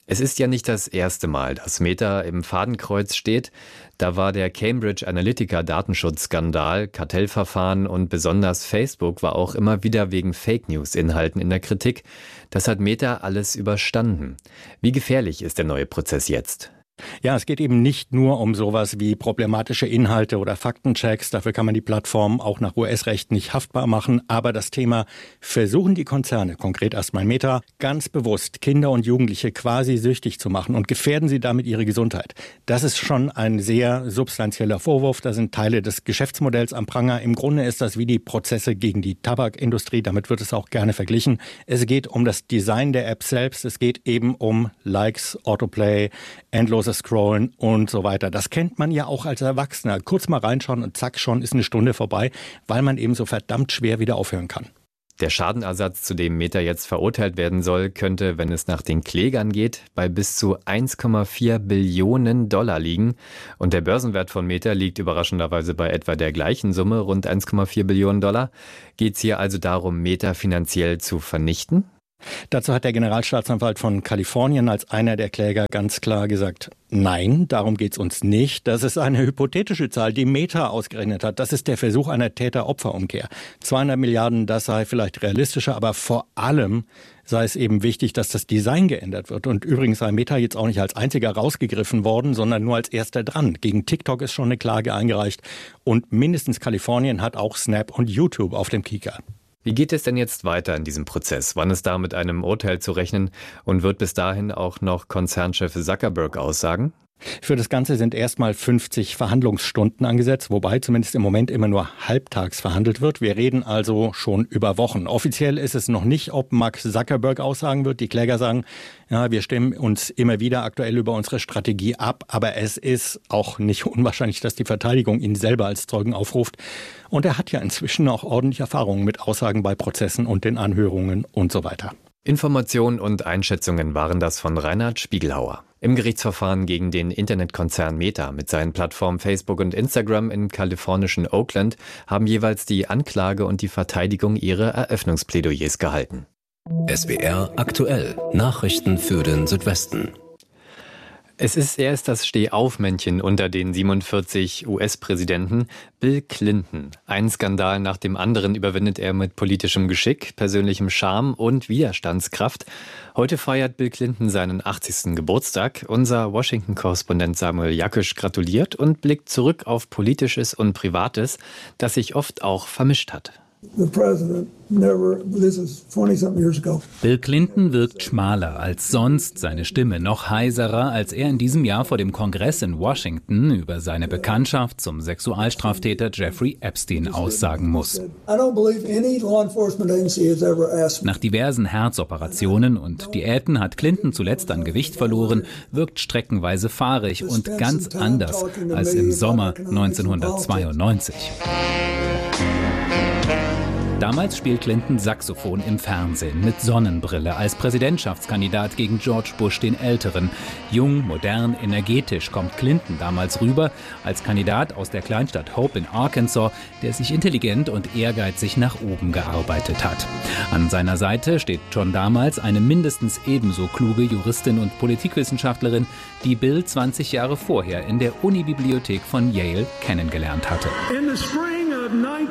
[SPEAKER 9] Es ist ja nicht das erste Mal, dass Meta im Fadenkreuz steht. Da war der Cambridge Analytica Datenschutzskandal, Kartellverfahren und besonders Facebook war auch immer wieder wegen Fake-News-Inhalten in der Kritik. Das hat Meta alles überstanden. Wie gefährlich ist der neue Prozess jetzt?
[SPEAKER 22] Ja, es geht eben nicht nur um sowas wie problematische Inhalte oder Faktenchecks. Dafür kann man die Plattform auch nach US-Recht nicht haftbar machen. Aber das Thema, versuchen die Konzerne, konkret erstmal Meta, ganz bewusst Kinder und Jugendliche quasi süchtig zu machen und gefährden sie damit ihre Gesundheit. Das ist schon ein sehr substanzieller Vorwurf. Da sind Teile des Geschäftsmodells am Pranger. Im Grunde ist das wie die Prozesse gegen die Tabakindustrie. Damit wird es auch gerne verglichen. Es geht um das Design der App selbst. Es geht eben um Likes, Autoplay, endloses Scrollen und so weiter. Das kennt man ja auch als Erwachsener. Kurz mal reinschauen und zack, schon ist eine Stunde vorbei, weil man eben so verdammt schwer wieder aufhören kann.
[SPEAKER 9] Der Schadenersatz, zu dem Meta jetzt verurteilt werden soll, könnte, wenn es nach den Klägern geht, bei bis zu 1,4 Billionen Dollar liegen. Und der Börsenwert von Meta liegt überraschenderweise bei etwa der gleichen Summe, rund 1,4 Billionen Dollar. Geht es hier also darum, Meta finanziell zu vernichten?
[SPEAKER 22] Dazu hat der Generalstaatsanwalt von Kalifornien als einer der Kläger ganz klar gesagt, nein, darum geht's uns nicht. Das ist eine hypothetische Zahl, die Meta ausgerechnet hat. Das ist der Versuch einer Täter-Opfer-Umkehr. 200 Milliarden, das sei vielleicht realistischer, aber vor allem sei es eben wichtig, dass das Design geändert wird. Und übrigens sei Meta jetzt auch nicht als einziger rausgegriffen worden, sondern nur als erster dran. Gegen TikTok ist schon eine Klage eingereicht. Und mindestens Kalifornien hat auch Snap und YouTube auf dem Kieker.
[SPEAKER 9] Wie geht es denn jetzt weiter in diesem Prozess? Wann ist da mit einem Urteil zu rechnen? Und wird bis dahin auch noch Konzernchef Zuckerberg aussagen?
[SPEAKER 22] Für das Ganze sind erstmal 50 Verhandlungsstunden angesetzt, wobei zumindest im Moment immer nur halbtags verhandelt wird. Wir reden also schon über Wochen. Offiziell ist es noch nicht, ob Mark Zuckerberg aussagen wird. Die Kläger sagen, ja, wir stimmen uns immer wieder aktuell über unsere Strategie ab, aber es ist auch nicht unwahrscheinlich, dass die Verteidigung ihn selber als Zeugen aufruft. Und er hat ja inzwischen auch ordentlich Erfahrungen mit Aussagen bei Prozessen und den Anhörungen und so weiter.
[SPEAKER 9] Informationen und Einschätzungen waren das von Reinhard Spiegelhauer. Im Gerichtsverfahren gegen den Internetkonzern Meta mit seinen Plattformen Facebook und Instagram im kalifornischen Oakland haben jeweils die Anklage und die Verteidigung ihre Eröffnungsplädoyers gehalten.
[SPEAKER 21] SWR aktuell. Nachrichten für den Südwesten.
[SPEAKER 9] Er ist das Stehaufmännchen unter den 47 US-Präsidenten, Bill Clinton. Einen Skandal nach dem anderen überwindet er mit politischem Geschick, persönlichem Charme und Widerstandskraft. Heute feiert Bill Clinton seinen 80. Geburtstag. Unser Washington-Korrespondent Samuel Jakisch gratuliert und blickt zurück auf Politisches und Privates, das sich oft auch vermischt hat.
[SPEAKER 1] Bill Clinton wirkt schmaler als sonst, seine Stimme noch heiserer, als er in diesem Jahr vor dem Kongress in Washington über seine Bekanntschaft zum Sexualstraftäter Jeffrey Epstein aussagen muss. Nach diversen Herzoperationen und Diäten hat Clinton zuletzt an Gewicht verloren, wirkt streckenweise fahrig und ganz anders als im Sommer 1992. Damals spielt Clinton Saxophon im Fernsehen mit Sonnenbrille als Präsidentschaftskandidat gegen George Bush den Älteren. Jung, modern, energetisch kommt Clinton damals rüber als Kandidat aus der Kleinstadt Hope in Arkansas, der sich intelligent und ehrgeizig nach oben gearbeitet hat. An seiner Seite steht schon damals eine mindestens ebenso kluge Juristin und Politikwissenschaftlerin, die Bill 20 Jahre vorher in der Unibibliothek von Yale kennengelernt hatte.
[SPEAKER 3] In the spring of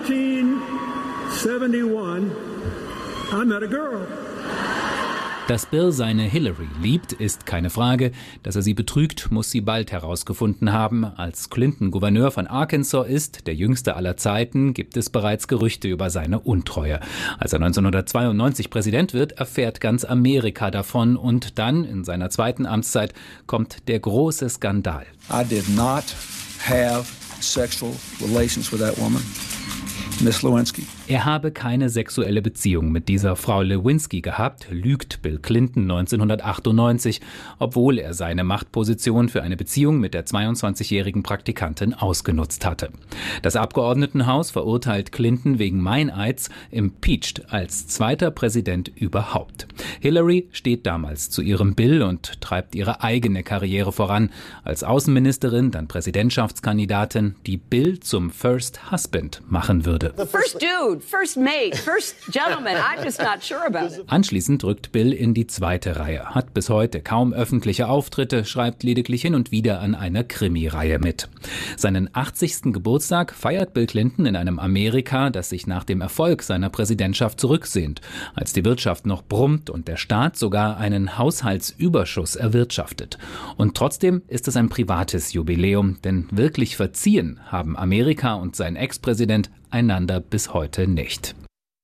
[SPEAKER 3] 1971, I met a girl.
[SPEAKER 1] Dass Bill seine Hillary liebt, ist keine Frage. Dass er sie betrügt, muss sie bald herausgefunden haben. Als Clinton Gouverneur von Arkansas ist, der jüngste aller Zeiten, gibt es bereits Gerüchte über seine Untreue. Als er 1992 Präsident wird, erfährt ganz Amerika davon. Und dann, in seiner zweiten Amtszeit, kommt der große Skandal.
[SPEAKER 23] I did not have sexual relations with that woman. Miss Lewinsky.
[SPEAKER 1] Er habe keine sexuelle Beziehung mit dieser Frau Lewinsky gehabt, lügt Bill Clinton 1998, obwohl er seine Machtposition für eine Beziehung mit der 22-jährigen Praktikantin ausgenutzt hatte. Das Abgeordnetenhaus verurteilt Clinton wegen Meineids, impeached als zweiter Präsident überhaupt. Hillary steht damals zu ihrem Bill und treibt ihre eigene Karriere voran. Als Außenministerin, dann Präsidentschaftskandidatin, die Bill zum First Husband machen würde. Anschließend rückt Bill in die zweite Reihe, hat bis heute kaum öffentliche Auftritte, schreibt lediglich hin und wieder an einer Krimireihe mit. Seinen 80. Geburtstag feiert Bill Clinton in einem Amerika, das sich nach dem Erfolg seiner Präsidentschaft zurücksehnt, als die Wirtschaft noch brummt und der Staat sogar einen Haushaltsüberschuss erwirtschaftet. Und trotzdem ist es ein privates Jubiläum, denn wirklich verziehen haben Amerika und sein Ex-Präsident einander bis heute nicht.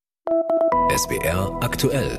[SPEAKER 21] SWR aktuell.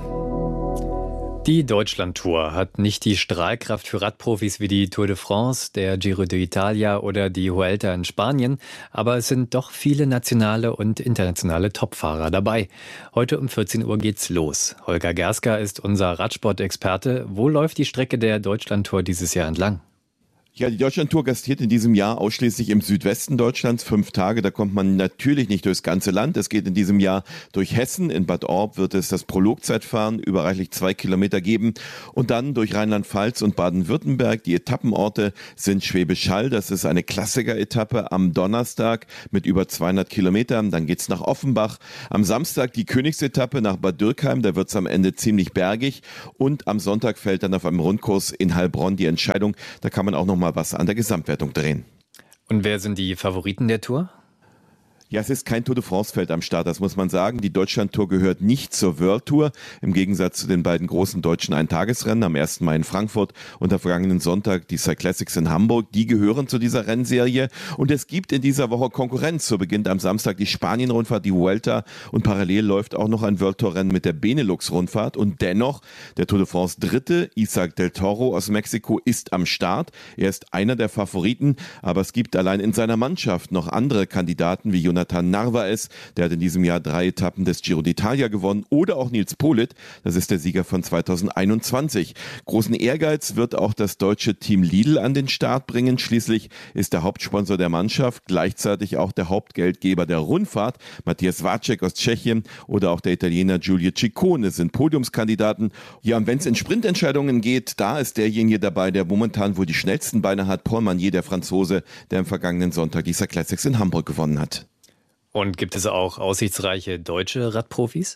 [SPEAKER 9] Die Deutschlandtour hat nicht die Strahlkraft für Radprofis wie die Tour de France, der Giro d'Italia oder die Vuelta in Spanien, aber es sind doch viele nationale und internationale Topfahrer dabei. Heute um 14 Uhr geht's los. Holger Gerska ist unser Radsport-Experte. Wo läuft die Strecke der Deutschlandtour dieses Jahr entlang?
[SPEAKER 2] Ja, die Deutschlandtour gastiert in diesem Jahr ausschließlich im Südwesten Deutschlands 5 Tage. Da kommt man natürlich nicht durchs ganze Land. Es geht in diesem Jahr durch Hessen. In Bad Orb wird es das Prologzeitfahren über reichlich 2 Kilometer geben. Und dann durch Rheinland-Pfalz und Baden-Württemberg. Die Etappenorte sind Schwäbisch Hall. Das ist eine Klassiker-Etappe am Donnerstag mit über 200 Kilometern. Dann geht's nach Offenbach. Am Samstag die Königsetappe nach Bad Dürkheim. Da wird's am Ende ziemlich bergig. Und am Sonntag fällt dann auf einem Rundkurs in Heilbronn die Entscheidung. Da kann man auch noch mal was an der Gesamtwertung drehen.
[SPEAKER 9] Und wer sind die Favoriten der Tour?
[SPEAKER 2] Ja, es ist kein Tour de France-Feld am Start, das muss man sagen. Die Deutschlandtour gehört nicht zur World Tour, im Gegensatz zu den beiden großen deutschen Eintagesrennen am 1. Mai in Frankfurt und am vergangenen Sonntag die Cyclassics in Hamburg. Die gehören zu dieser Rennserie und es gibt in dieser Woche Konkurrenz. So beginnt am Samstag die Spanien-Rundfahrt, die Vuelta und parallel läuft auch noch ein World Tour-Rennen mit der Benelux-Rundfahrt und dennoch der Tour de France Dritte, Isaac del Toro aus Mexiko, ist am Start. Er ist einer der Favoriten, aber es gibt allein in seiner Mannschaft noch andere Kandidaten wie Jonathan Narvaez, der hat in diesem Jahr 3 Etappen des Giro d'Italia gewonnen, oder auch Nils Politt, das ist der Sieger von 2021. Großen Ehrgeiz wird auch das deutsche Team Lidl an den Start bringen. Schließlich ist der Hauptsponsor der Mannschaft gleichzeitig auch der Hauptgeldgeber der Rundfahrt. Matthias Wacek aus Tschechien oder auch der Italiener Giulio Ciccone sind Podiumskandidaten. Ja, und wenn es in Sprintentscheidungen geht, da ist derjenige dabei, der momentan wohl die schnellsten Beine hat, Paul Magnier, der Franzose, der am vergangenen Sonntag die Cyclassics in Hamburg gewonnen hat.
[SPEAKER 9] Und gibt es auch aussichtsreiche deutsche Radprofis?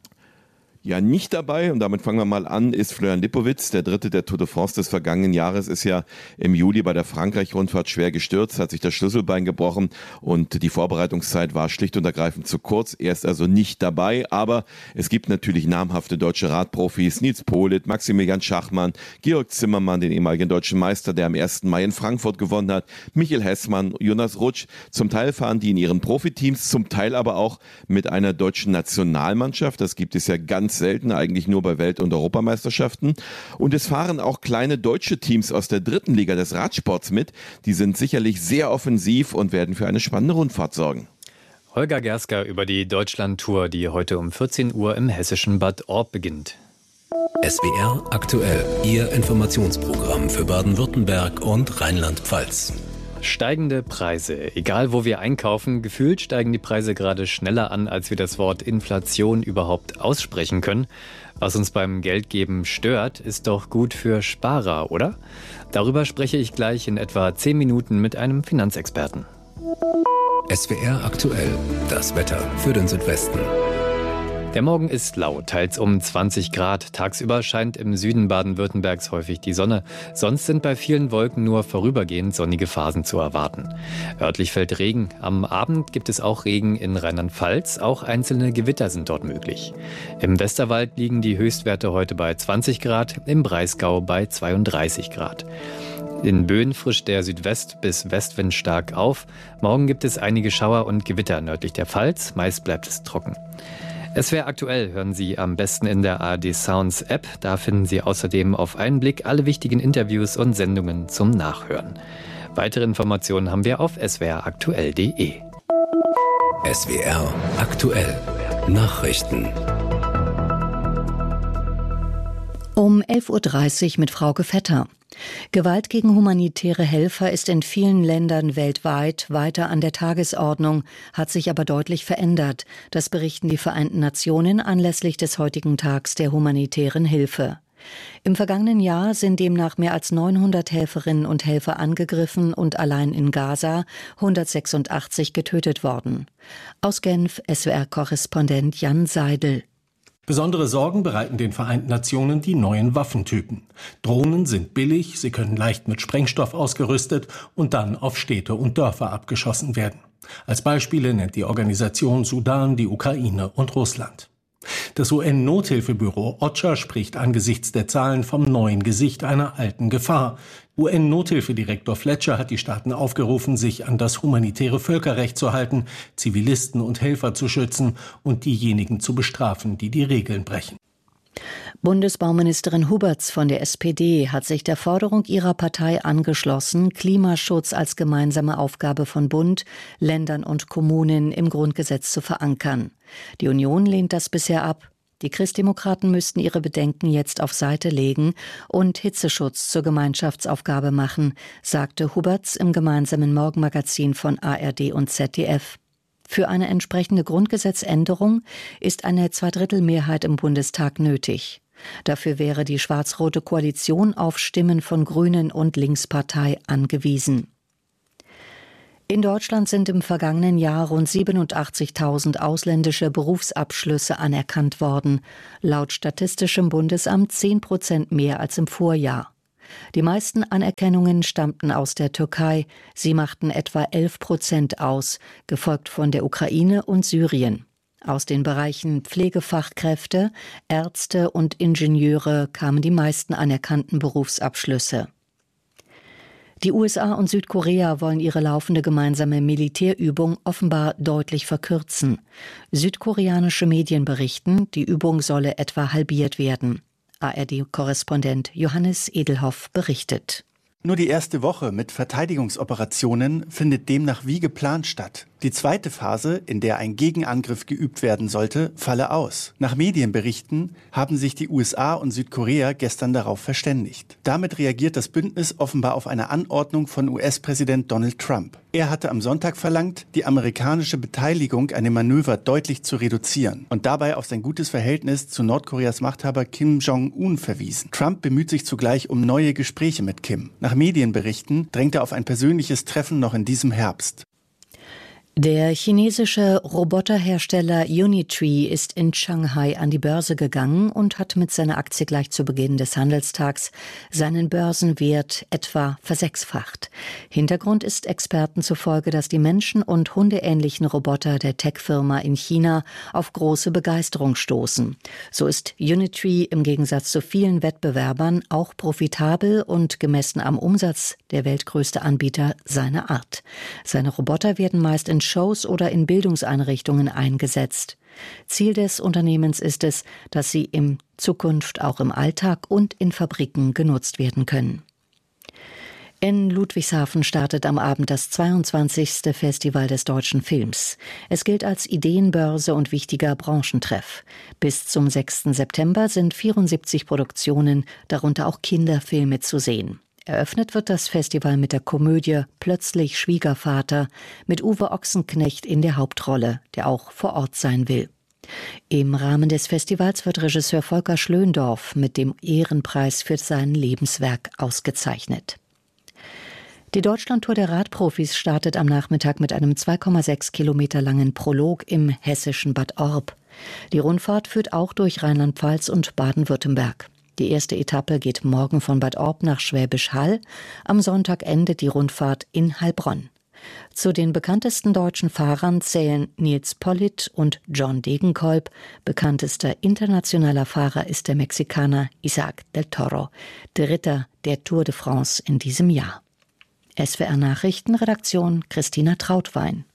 [SPEAKER 2] Ja, nicht dabei, und damit fangen wir mal an, ist Florian Lippowitz, der Dritte der Tour de France des vergangenen Jahres, ist ja im Juli bei der Frankreich-Rundfahrt schwer gestürzt, hat sich das Schlüsselbein gebrochen und die Vorbereitungszeit war schlicht und ergreifend zu kurz. Er ist also nicht dabei, aber es gibt natürlich namhafte deutsche Radprofis, Nils Politt, Maximilian Schachmann, Georg Zimmermann, den ehemaligen deutschen Meister, der am 1. Mai in Frankfurt gewonnen hat, Michael Hessmann, Jonas Rutsch. Zum Teil fahren die in ihren Profiteams, zum Teil aber auch mit einer deutschen Nationalmannschaft. Das gibt es ja ganz selten, eigentlich nur bei Welt- und Europameisterschaften. Und es fahren auch kleine deutsche Teams aus der 3. Liga des Radsports mit. Die sind sicherlich sehr offensiv und werden für eine spannende Rundfahrt sorgen.
[SPEAKER 9] Holger Gerska über die Deutschlandtour, die heute um 14 Uhr im hessischen Bad Orb beginnt.
[SPEAKER 21] SWR aktuell, Ihr Informationsprogramm für Baden-Württemberg und Rheinland-Pfalz.
[SPEAKER 9] Steigende Preise. Egal wo wir einkaufen, gefühlt steigen die Preise gerade schneller an, als wir das Wort Inflation überhaupt aussprechen können. Was uns beim Geldgeben stört, ist doch gut für Sparer, oder? Darüber spreche ich gleich in etwa 10 Minuten mit einem Finanzexperten.
[SPEAKER 21] SWR aktuell, das Wetter für den Südwesten.
[SPEAKER 9] Der Morgen ist lau, teils um 20 Grad. Tagsüber scheint im Süden Baden-Württembergs häufig die Sonne. Sonst sind bei vielen Wolken nur vorübergehend sonnige Phasen zu erwarten. Örtlich fällt Regen. Am Abend gibt es auch Regen in Rheinland-Pfalz. Auch einzelne Gewitter sind dort möglich. Im Westerwald liegen die Höchstwerte heute bei 20 Grad, im Breisgau bei 32 Grad. In Böen frischt der Südwest- bis Westwind stark auf. Morgen gibt es einige Schauer und Gewitter nördlich der Pfalz. Meist bleibt es trocken. SWR aktuell hören Sie am besten in der ARD Sounds App. Da finden Sie außerdem auf einen Blick alle wichtigen Interviews und Sendungen zum Nachhören. Weitere Informationen haben wir auf swraktuell.de.
[SPEAKER 21] SWR aktuell. Nachrichten.
[SPEAKER 6] Um 11.30 Uhr mit Frauke Vetter. Gewalt gegen humanitäre Helfer ist in vielen Ländern weltweit weiter an der Tagesordnung, hat sich aber deutlich verändert. Das berichten die Vereinten Nationen anlässlich des heutigen Tags der humanitären Hilfe. Im vergangenen Jahr sind demnach mehr als 900 Helferinnen und Helfer angegriffen und allein in Gaza 186 getötet worden. Aus Genf SWR-Korrespondent Jan Seidel.
[SPEAKER 14] Besondere Sorgen bereiten den Vereinten Nationen die neuen Waffentypen. Drohnen sind billig, sie können leicht mit Sprengstoff ausgerüstet und dann auf Städte und Dörfer abgeschossen werden. Als Beispiele nennt die Organisation Sudan, die Ukraine und Russland. Das UN-Nothilfebüro OCHA spricht angesichts der Zahlen vom neuen Gesicht einer alten Gefahr. UN-Nothilfedirektor Fletcher hat die Staaten aufgerufen, sich an das humanitäre Völkerrecht zu halten, Zivilisten und Helfer zu schützen und diejenigen zu bestrafen, die die Regeln brechen.
[SPEAKER 6] Bundesbauministerin Huberts von der SPD hat sich der Forderung ihrer Partei angeschlossen, Klimaschutz als gemeinsame Aufgabe von Bund, Ländern und Kommunen im Grundgesetz zu verankern. Die Union lehnt das bisher ab. Die Christdemokraten müssten ihre Bedenken jetzt auf Seite legen und Hitzeschutz zur Gemeinschaftsaufgabe machen, sagte Huberts im gemeinsamen Morgenmagazin von ARD und ZDF. Für eine entsprechende Grundgesetzänderung ist eine Zweidrittelmehrheit im Bundestag nötig. Dafür wäre die schwarz-rote Koalition auf Stimmen von Grünen und Linkspartei angewiesen. In Deutschland sind im vergangenen Jahr rund 87.000 ausländische Berufsabschlüsse anerkannt worden, laut Statistischem Bundesamt 10% mehr als im Vorjahr. Die meisten Anerkennungen stammten aus der Türkei, sie machten etwa 11% aus, gefolgt von der Ukraine und Syrien. Aus den Bereichen Pflegefachkräfte, Ärzte und Ingenieure kamen die meisten anerkannten Berufsabschlüsse. Die USA und Südkorea wollen ihre laufende gemeinsame Militärübung offenbar deutlich verkürzen. Südkoreanische Medien berichten, die Übung solle etwa halbiert werden. ARD-Korrespondent Johannes Edelhoff berichtet.
[SPEAKER 8] Nur die erste Woche mit Verteidigungsoperationen findet demnach wie geplant statt. Die zweite Phase, in der ein Gegenangriff geübt werden sollte, falle aus. Nach Medienberichten haben sich die USA und Südkorea gestern darauf verständigt. Damit reagiert das Bündnis offenbar auf eine Anordnung von US-Präsident Donald Trump. Er hatte am Sonntag verlangt, die amerikanische Beteiligung an dem Manöver deutlich zu reduzieren und dabei auf sein gutes Verhältnis zu Nordkoreas Machthaber Kim Jong-un verwiesen. Trump bemüht sich zugleich um neue Gespräche mit Kim. Nach Medienberichten drängt er auf ein persönliches Treffen noch in diesem Herbst.
[SPEAKER 6] Der chinesische Roboterhersteller Unitree ist in Shanghai an die Börse gegangen und hat mit seiner Aktie gleich zu Beginn des Handelstags seinen Börsenwert etwa versechsfacht. Hintergrund ist Experten zufolge, dass die menschen- und hundeähnlichen Roboter der Tech-Firma in China auf große Begeisterung stoßen. So ist Unitree im Gegensatz zu vielen Wettbewerbern auch profitabel und gemessen am Umsatz der weltgrößte Anbieter seiner Art. Seine Roboter werden meist in Shows oder in Bildungseinrichtungen eingesetzt. Ziel des Unternehmens ist es, dass sie in Zukunft auch im Alltag und in Fabriken genutzt werden können. In Ludwigshafen startet am Abend das 22. Festival des deutschen Films. Es gilt als Ideenbörse und wichtiger Branchentreff. Bis zum 6. September sind 74 Produktionen, darunter auch Kinderfilme, zu sehen. Eröffnet wird das Festival mit der Komödie Plötzlich Schwiegervater mit Uwe Ochsenknecht in der Hauptrolle, der auch vor Ort sein will. Im Rahmen des Festivals wird Regisseur Volker Schlöndorff mit dem Ehrenpreis für sein Lebenswerk ausgezeichnet. Die Deutschlandtour der Radprofis startet am Nachmittag mit einem 2,6 Kilometer langen Prolog im hessischen Bad Orb. Die Rundfahrt führt auch durch Rheinland-Pfalz und Baden-Württemberg. Die erste Etappe geht morgen von Bad Orb nach Schwäbisch Hall. Am Sonntag endet die Rundfahrt in Heilbronn. Zu den bekanntesten deutschen Fahrern zählen Nils Politt und John Degenkolb. Bekanntester internationaler Fahrer ist der Mexikaner Isaac del Toro, Dritter der Tour de France in diesem Jahr. SWR Nachrichtenredaktion Christina Trautwein.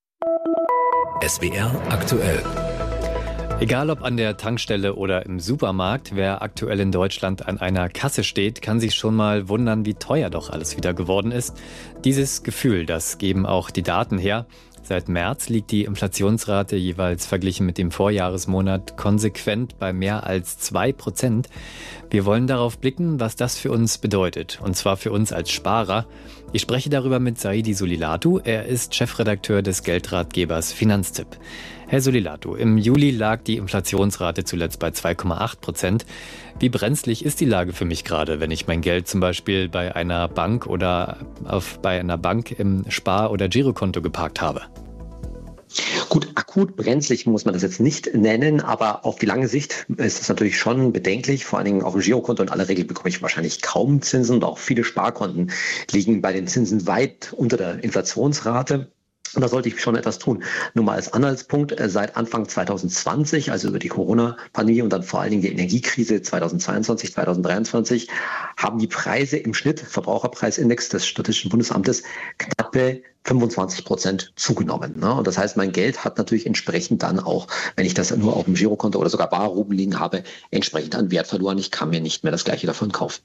[SPEAKER 21] SWR aktuell.
[SPEAKER 9] Egal ob an der Tankstelle oder im Supermarkt, wer aktuell in Deutschland an einer Kasse steht, kann sich schon mal wundern, wie teuer doch alles wieder geworden ist. Dieses Gefühl, das geben auch die Daten her. Seit März liegt die Inflationsrate jeweils verglichen mit dem Vorjahresmonat konsequent bei mehr als 2%. Wir wollen darauf blicken, was das für uns bedeutet, und zwar für uns als Sparer. Ich spreche darüber mit Saidi Solilatu. Er ist Chefredakteur des Geldratgebers Finanztipp. Herr Solilatu, im Juli lag die Inflationsrate zuletzt bei 2,8%. Wie brenzlig ist die Lage für mich gerade, wenn ich mein Geld zum Beispiel bei einer Bank oder bei einer Bank im Spar- oder Girokonto geparkt habe?
[SPEAKER 4] Gut, akut brenzlig muss man das jetzt nicht nennen, aber auf die lange Sicht ist es natürlich schon bedenklich. Vor allen Dingen auf dem Girokonto in aller Regel bekomme ich wahrscheinlich kaum Zinsen und auch viele Sparkonten liegen bei den Zinsen weit unter der Inflationsrate. Und da sollte ich schon etwas tun. Nur mal als Anhaltspunkt, seit Anfang 2020, also über die Corona-Pandemie und dann vor allen Dingen die Energiekrise 2022, 2023, haben die Preise im Schnitt, Verbraucherpreisindex des Statistischen Bundesamtes, knappe 25% zugenommen. Und das heißt, mein Geld hat natürlich entsprechend dann auch, wenn ich das nur auf dem Girokonto oder sogar bar rumliegen habe, entsprechend an Wert verloren. Ich kann mir nicht mehr das Gleiche davon kaufen.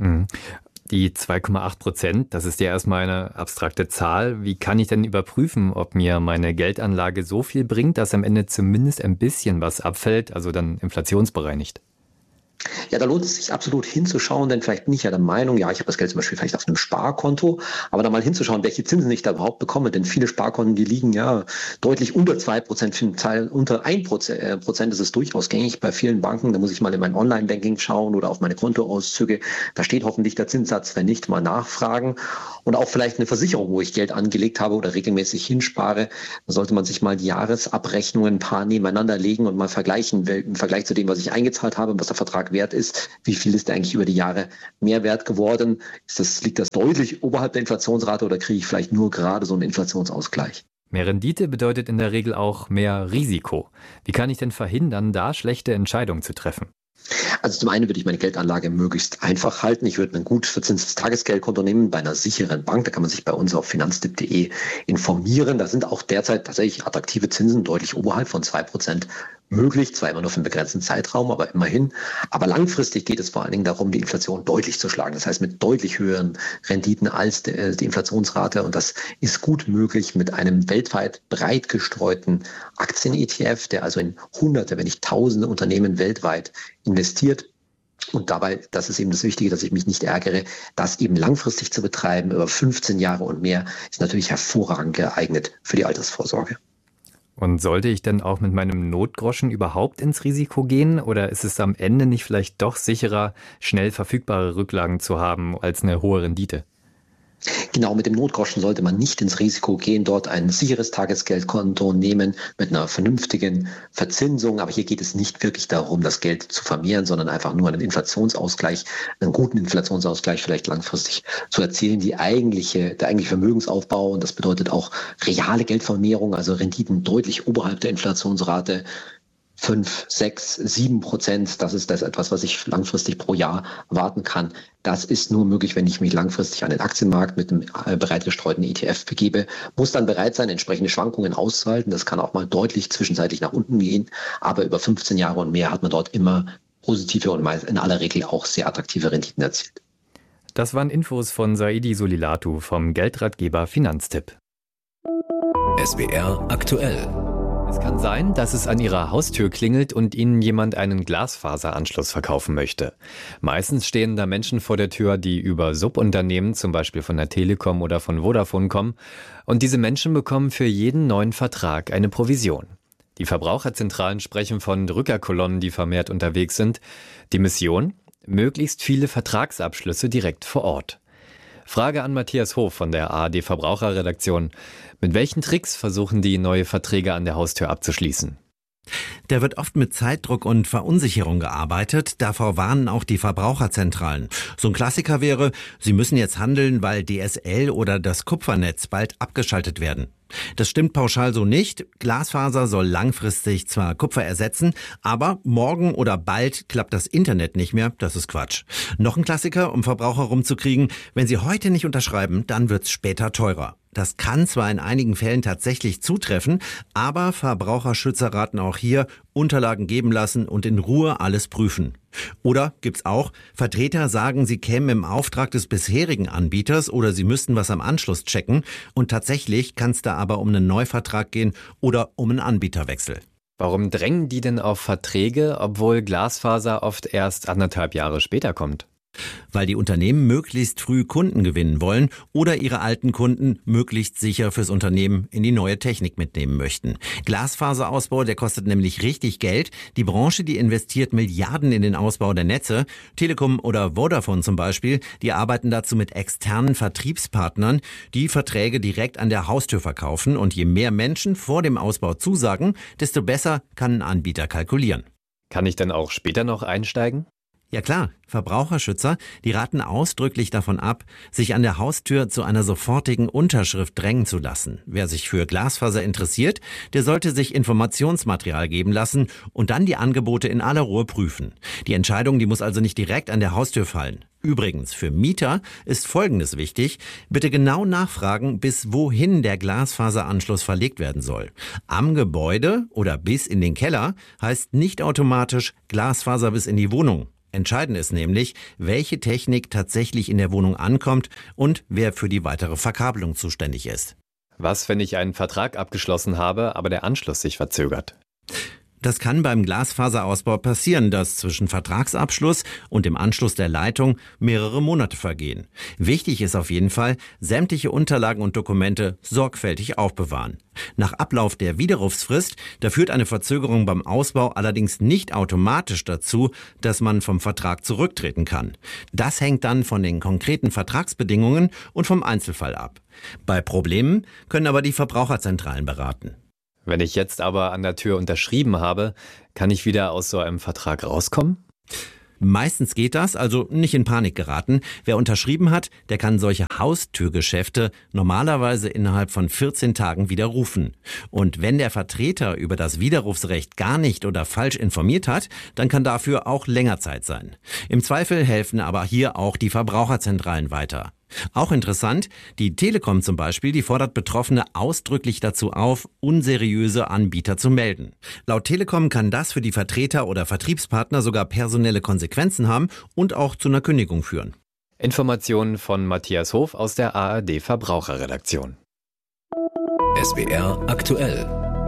[SPEAKER 9] Die 2,8%, das ist ja erstmal eine abstrakte Zahl. Wie kann ich denn überprüfen, ob mir meine Geldanlage so viel bringt, dass am Ende zumindest ein bisschen was abfällt, also dann inflationsbereinigt?
[SPEAKER 4] Ja, da lohnt es sich absolut hinzuschauen, denn vielleicht bin ich ja der Meinung, ja, ich habe das Geld zum Beispiel vielleicht auf einem Sparkonto, aber da mal hinzuschauen, welche Zinsen ich da überhaupt bekomme, denn viele Sparkonten, die liegen ja deutlich unter 2%, für einen Teil unter 1%, das ist durchaus gängig bei vielen Banken, da muss ich mal in mein Online-Banking schauen oder auf meine Kontoauszüge, da steht hoffentlich der Zinssatz, wenn nicht, mal nachfragen und auch vielleicht eine Versicherung, wo ich Geld angelegt habe oder regelmäßig hinspare, da sollte man sich mal die Jahresabrechnungen ein paar nebeneinander legen und mal vergleichen, im Vergleich zu dem, was ich eingezahlt habe, was der Vertrag wert ist, wie viel ist der eigentlich über die Jahre mehr wert geworden? Liegt das deutlich oberhalb der Inflationsrate oder kriege ich vielleicht nur gerade so einen Inflationsausgleich?
[SPEAKER 9] Mehr Rendite bedeutet in der Regel auch mehr Risiko. Wie kann ich denn verhindern, da schlechte Entscheidungen zu treffen?
[SPEAKER 4] Also zum einen würde ich meine Geldanlage möglichst einfach halten. Ich würde ein gut verzinstes Tagesgeldkonto nehmen bei einer sicheren Bank. Da kann man sich bei uns auf finanztipp.de informieren. Da sind auch derzeit tatsächlich attraktive Zinsen deutlich oberhalb von 2% möglich, zwar immer nur für einen begrenzten Zeitraum, aber immerhin. Aber langfristig geht es vor allen Dingen darum, die Inflation deutlich zu schlagen. Das heißt mit deutlich höheren Renditen als die Inflationsrate. Und das ist gut möglich mit einem weltweit breit gestreuten Aktien-ETF, der also in Hunderte, wenn nicht Tausende Unternehmen weltweit investiert. Und dabei, das ist eben das Wichtige, dass ich mich nicht ärgere, das eben langfristig zu betreiben, über 15 Jahre und mehr, ist natürlich hervorragend geeignet für die Altersvorsorge.
[SPEAKER 9] Und sollte ich denn auch mit meinem Notgroschen überhaupt ins Risiko gehen? Oder ist es am Ende nicht vielleicht doch sicherer, schnell verfügbare Rücklagen zu haben als eine hohe Rendite?
[SPEAKER 4] Genau, mit dem Notgroschen sollte man nicht ins Risiko gehen, dort ein sicheres Tagesgeldkonto nehmen mit einer vernünftigen Verzinsung. Aber hier geht es nicht wirklich darum, das Geld zu vermehren, sondern einfach nur einen Inflationsausgleich, einen guten Inflationsausgleich vielleicht langfristig zu erzielen. Der eigentliche Vermögensaufbau, und das bedeutet auch reale Geldvermehrung, also Renditen deutlich oberhalb der Inflationsrate, 5, 6, 7%, das ist das etwas, was ich langfristig pro Jahr erwarten kann. Das ist nur möglich, wenn ich mich langfristig an den Aktienmarkt mit einem breit gestreuten ETF begebe. Muss dann bereit sein, entsprechende Schwankungen auszuhalten. Das kann auch mal deutlich zwischenzeitlich nach unten gehen. Aber über 15 Jahre und mehr hat man dort immer positive und in aller Regel auch sehr attraktive Renditen erzielt.
[SPEAKER 9] Das waren Infos von Saidi Solilatu vom Geldratgeber Finanztipp.
[SPEAKER 21] SWR aktuell.
[SPEAKER 9] Es kann sein, dass es an Ihrer Haustür klingelt und Ihnen jemand einen Glasfaseranschluss verkaufen möchte. Meistens stehen da Menschen vor der Tür, die über Subunternehmen, zum Beispiel von der Telekom oder von Vodafone kommen. Und diese Menschen bekommen für jeden neuen Vertrag eine Provision. Die Verbraucherzentralen sprechen von Drückerkolonnen, die vermehrt unterwegs sind. Die Mission? Möglichst viele Vertragsabschlüsse direkt vor Ort. Frage an Matthias Hof von der ARD Verbraucherredaktion. Mit welchen Tricks versuchen die, neue Verträge an der Haustür abzuschließen?
[SPEAKER 5] Da wird oft mit Zeitdruck und Verunsicherung gearbeitet. Davor warnen auch die Verbraucherzentralen. So ein Klassiker wäre, Sie müssen jetzt handeln, weil DSL oder das Kupfernetz bald abgeschaltet werden. Das stimmt pauschal so nicht. Glasfaser soll langfristig zwar Kupfer ersetzen, aber morgen oder bald klappt das Internet nicht mehr. Das ist Quatsch. Noch ein Klassiker, um Verbraucher rumzukriegen. Wenn Sie heute nicht unterschreiben, dann wird's später teurer. Das kann zwar in einigen Fällen tatsächlich zutreffen, aber Verbraucherschützer raten auch hier, Unterlagen geben lassen und in Ruhe alles prüfen. Oder gibt's auch, Vertreter sagen, sie kämen im Auftrag des bisherigen Anbieters oder sie müssten was am Anschluss checken und tatsächlich kann es da aber um einen Neuvertrag gehen oder um einen Anbieterwechsel.
[SPEAKER 9] Warum drängen die denn auf Verträge, obwohl Glasfaser oft erst 1,5 Jahre später kommt?
[SPEAKER 5] Weil die Unternehmen möglichst früh Kunden gewinnen wollen oder ihre alten Kunden möglichst sicher fürs Unternehmen in die neue Technik mitnehmen möchten. Glasfaserausbau, der kostet nämlich richtig Geld. Die Branche, die investiert Milliarden in den Ausbau der Netze. Telekom oder Vodafone zum Beispiel, die arbeiten dazu mit externen Vertriebspartnern, die Verträge direkt an der Haustür verkaufen. Und je mehr Menschen vor dem Ausbau zusagen, desto besser kann ein Anbieter kalkulieren.
[SPEAKER 9] Kann ich dann auch später noch einsteigen?
[SPEAKER 5] Ja klar, Verbraucherschützer, die raten ausdrücklich davon ab, sich an der Haustür zu einer sofortigen Unterschrift drängen zu lassen. Wer sich für Glasfaser interessiert, der sollte sich Informationsmaterial geben lassen und dann die Angebote in aller Ruhe prüfen. Die Entscheidung, die muss also nicht direkt an der Haustür fallen. Übrigens, für Mieter ist Folgendes wichtig. Bitte genau nachfragen, bis wohin der Glasfaseranschluss verlegt werden soll. Am Gebäude oder bis in den Keller heißt nicht automatisch Glasfaser bis in die Wohnung. Entscheidend ist nämlich, welche Technik tatsächlich in der Wohnung ankommt und wer für die weitere Verkabelung zuständig ist.
[SPEAKER 9] Was, wenn ich einen Vertrag abgeschlossen habe, aber der Anschluss sich verzögert?
[SPEAKER 5] Das kann beim Glasfaserausbau passieren, dass zwischen Vertragsabschluss und dem Anschluss der Leitung mehrere Monate vergehen. Wichtig ist auf jeden Fall, sämtliche Unterlagen und Dokumente sorgfältig aufbewahren. Nach Ablauf der Widerrufsfrist, da führt eine Verzögerung beim Ausbau allerdings nicht automatisch dazu, dass man vom Vertrag zurücktreten kann. Das hängt dann von den konkreten Vertragsbedingungen und vom Einzelfall ab. Bei Problemen können aber die Verbraucherzentralen beraten.
[SPEAKER 9] Wenn ich jetzt aber an der Tür unterschrieben habe, kann ich wieder aus so einem Vertrag rauskommen?
[SPEAKER 5] Meistens geht das, also nicht in Panik geraten. Wer unterschrieben hat, der kann solche Haustürgeschäfte normalerweise innerhalb von 14 Tagen widerrufen. Und wenn der Vertreter über das Widerrufsrecht gar nicht oder falsch informiert hat, dann kann dafür auch länger Zeit sein. Im Zweifel helfen aber hier auch die Verbraucherzentralen weiter. Auch interessant, die Telekom zum Beispiel, die fordert Betroffene ausdrücklich dazu auf, unseriöse Anbieter zu melden. Laut Telekom kann das für die Vertreter oder Vertriebspartner sogar personelle Konsequenzen haben und auch zu einer Kündigung führen.
[SPEAKER 9] Informationen von Matthias Hof aus der ARD Verbraucherredaktion.
[SPEAKER 21] SWR aktuell.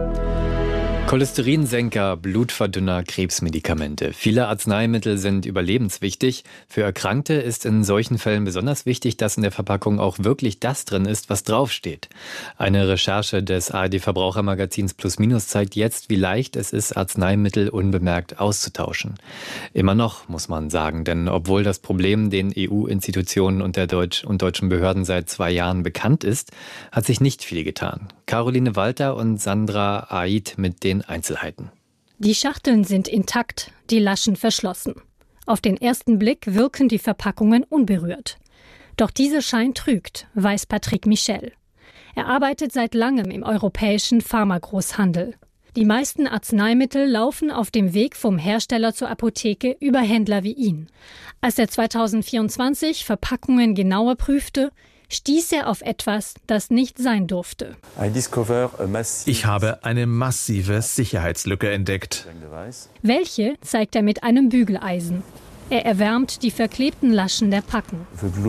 [SPEAKER 9] Cholesterinsenker, Blutverdünner, Krebsmedikamente. Viele Arzneimittel sind überlebenswichtig. Für Erkrankte ist in solchen Fällen besonders wichtig, dass in der Verpackung auch wirklich das drin ist, was draufsteht. Eine Recherche des ARD-Verbrauchermagazins Plus Minus zeigt jetzt, wie leicht es ist, Arzneimittel unbemerkt auszutauschen. Immer noch, muss man sagen, denn obwohl das Problem den EU-Institutionen und deutschen Behörden seit 2 Jahren bekannt ist, hat sich nicht viel getan. Caroline Walter und Sandra Aid mit den Einzelheiten.
[SPEAKER 7] Die Schachteln sind intakt, die Laschen verschlossen. Auf den ersten Blick wirken die Verpackungen unberührt. Doch dieser Schein trügt, weiß Patrick Michel. Er arbeitet seit langem im europäischen Pharmagroßhandel. Die meisten Arzneimittel laufen auf dem Weg vom Hersteller zur Apotheke über Händler wie ihn. Als er 2024 Verpackungen genauer prüfte, stieß er auf etwas, das nicht sein durfte.
[SPEAKER 12] Ich habe eine massive Sicherheitslücke entdeckt.
[SPEAKER 7] Welche zeigt er mit einem Bügeleisen. Er erwärmt die verklebten Laschen der Packen.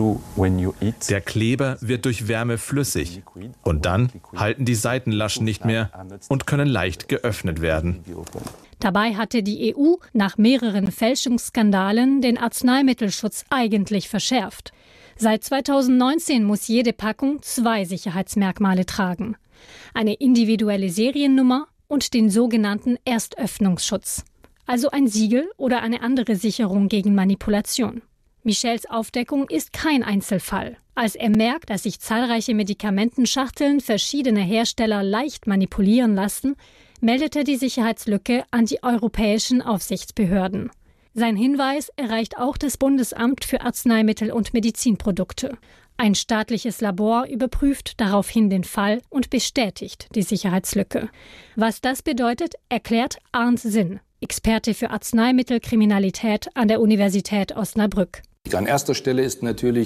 [SPEAKER 12] Der Kleber wird durch Wärme flüssig und dann halten die Seitenlaschen nicht mehr und können leicht geöffnet werden.
[SPEAKER 7] Dabei hatte die EU nach mehreren Fälschungsskandalen den Arzneimittelschutz eigentlich verschärft. Seit 2019 muss jede Packung 2 Sicherheitsmerkmale tragen. Eine individuelle Seriennummer und den sogenannten Erstöffnungsschutz. Also ein Siegel oder eine andere Sicherung gegen Manipulation. Michels Aufdeckung ist kein Einzelfall. Als er merkt, dass sich zahlreiche Medikamentenschachteln verschiedener Hersteller leicht manipulieren lassen, meldet er die Sicherheitslücke an die europäischen Aufsichtsbehörden. Sein Hinweis erreicht auch das Bundesamt für Arzneimittel und Medizinprodukte. Ein staatliches Labor überprüft daraufhin den Fall und bestätigt die Sicherheitslücke. Was das bedeutet, erklärt Arndt Sinn, Experte für Arzneimittelkriminalität an der Universität Osnabrück.
[SPEAKER 13] An erster Stelle ist natürlich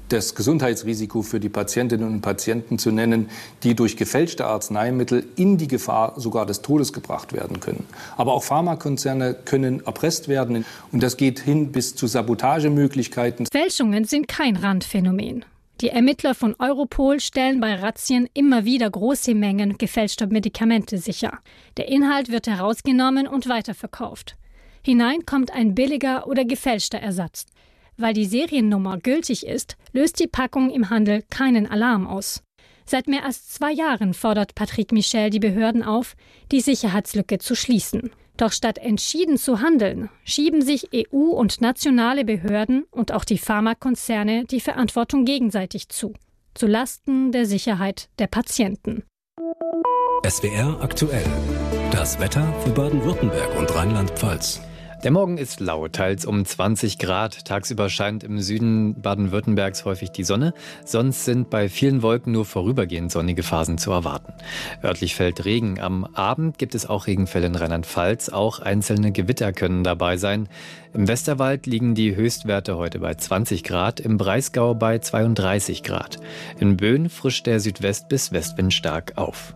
[SPEAKER 10] das Gesundheitsrisiko für die Patientinnen und Patienten zu nennen, die durch gefälschte Arzneimittel in die Gefahr sogar des Todes gebracht werden können. Aber auch Pharmakonzerne können erpresst werden und das geht hin bis zu Sabotagemöglichkeiten.
[SPEAKER 7] Fälschungen sind kein Randphänomen. Die Ermittler von Europol stellen bei Razzien immer wieder große Mengen gefälschter Medikamente sicher. Der Inhalt wird herausgenommen und weiterverkauft. Hinein kommt ein billiger oder gefälschter Ersatz. Weil die Seriennummer gültig ist, löst die Packung im Handel keinen Alarm aus. Seit mehr als 2 Jahren fordert Patrick Michel die Behörden auf, die Sicherheitslücke zu schließen. Doch statt entschieden zu handeln, schieben sich EU und nationale Behörden und auch die Pharmakonzerne die Verantwortung gegenseitig zu. Zu Lasten der Sicherheit der Patienten.
[SPEAKER 21] SWR aktuell. Das Wetter für Baden-Württemberg und Rheinland-Pfalz.
[SPEAKER 9] Der Morgen ist lau, teils um 20 Grad. Tagsüber scheint im Süden Baden-Württembergs häufig die Sonne. Sonst sind bei vielen Wolken nur vorübergehend sonnige Phasen zu erwarten. Örtlich fällt Regen. Am Abend gibt es auch Regenfälle in Rheinland-Pfalz. Auch einzelne Gewitter können dabei sein. Im Westerwald liegen die Höchstwerte heute bei 20 Grad, im Breisgau bei 32 Grad. In Böen frischt der Südwest- bis Westwind stark auf.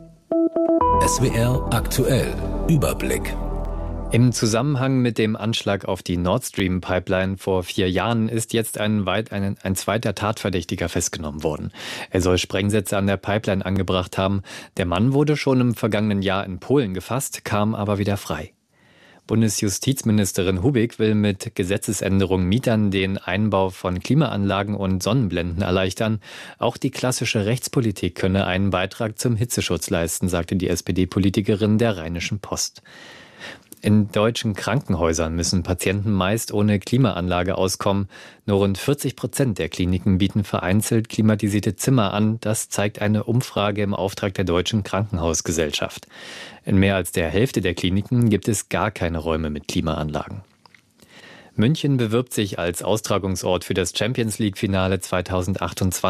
[SPEAKER 21] SWR aktuell. Überblick.
[SPEAKER 9] Im Zusammenhang mit dem Anschlag auf die Nord Stream Pipeline vor 4 Jahren ist jetzt ein zweiter Tatverdächtiger festgenommen worden. Er soll Sprengsätze an der Pipeline angebracht haben. Der Mann wurde schon im vergangenen Jahr in Polen gefasst, kam aber wieder frei. Bundesjustizministerin Hubig will mit Gesetzesänderungen Mietern den Einbau von Klimaanlagen und Sonnenblenden erleichtern. Auch die klassische Rechtspolitik könne einen Beitrag zum Hitzeschutz leisten, sagte die SPD-Politikerin der Rheinischen Post. In deutschen Krankenhäusern müssen Patienten meist ohne Klimaanlage auskommen. Nur rund 40% der Kliniken bieten vereinzelt klimatisierte Zimmer an. Das zeigt eine Umfrage im Auftrag der Deutschen Krankenhausgesellschaft. In mehr als der Hälfte der Kliniken gibt es gar keine Räume mit Klimaanlagen. München bewirbt sich als Austragungsort für das Champions-League-Finale 2028.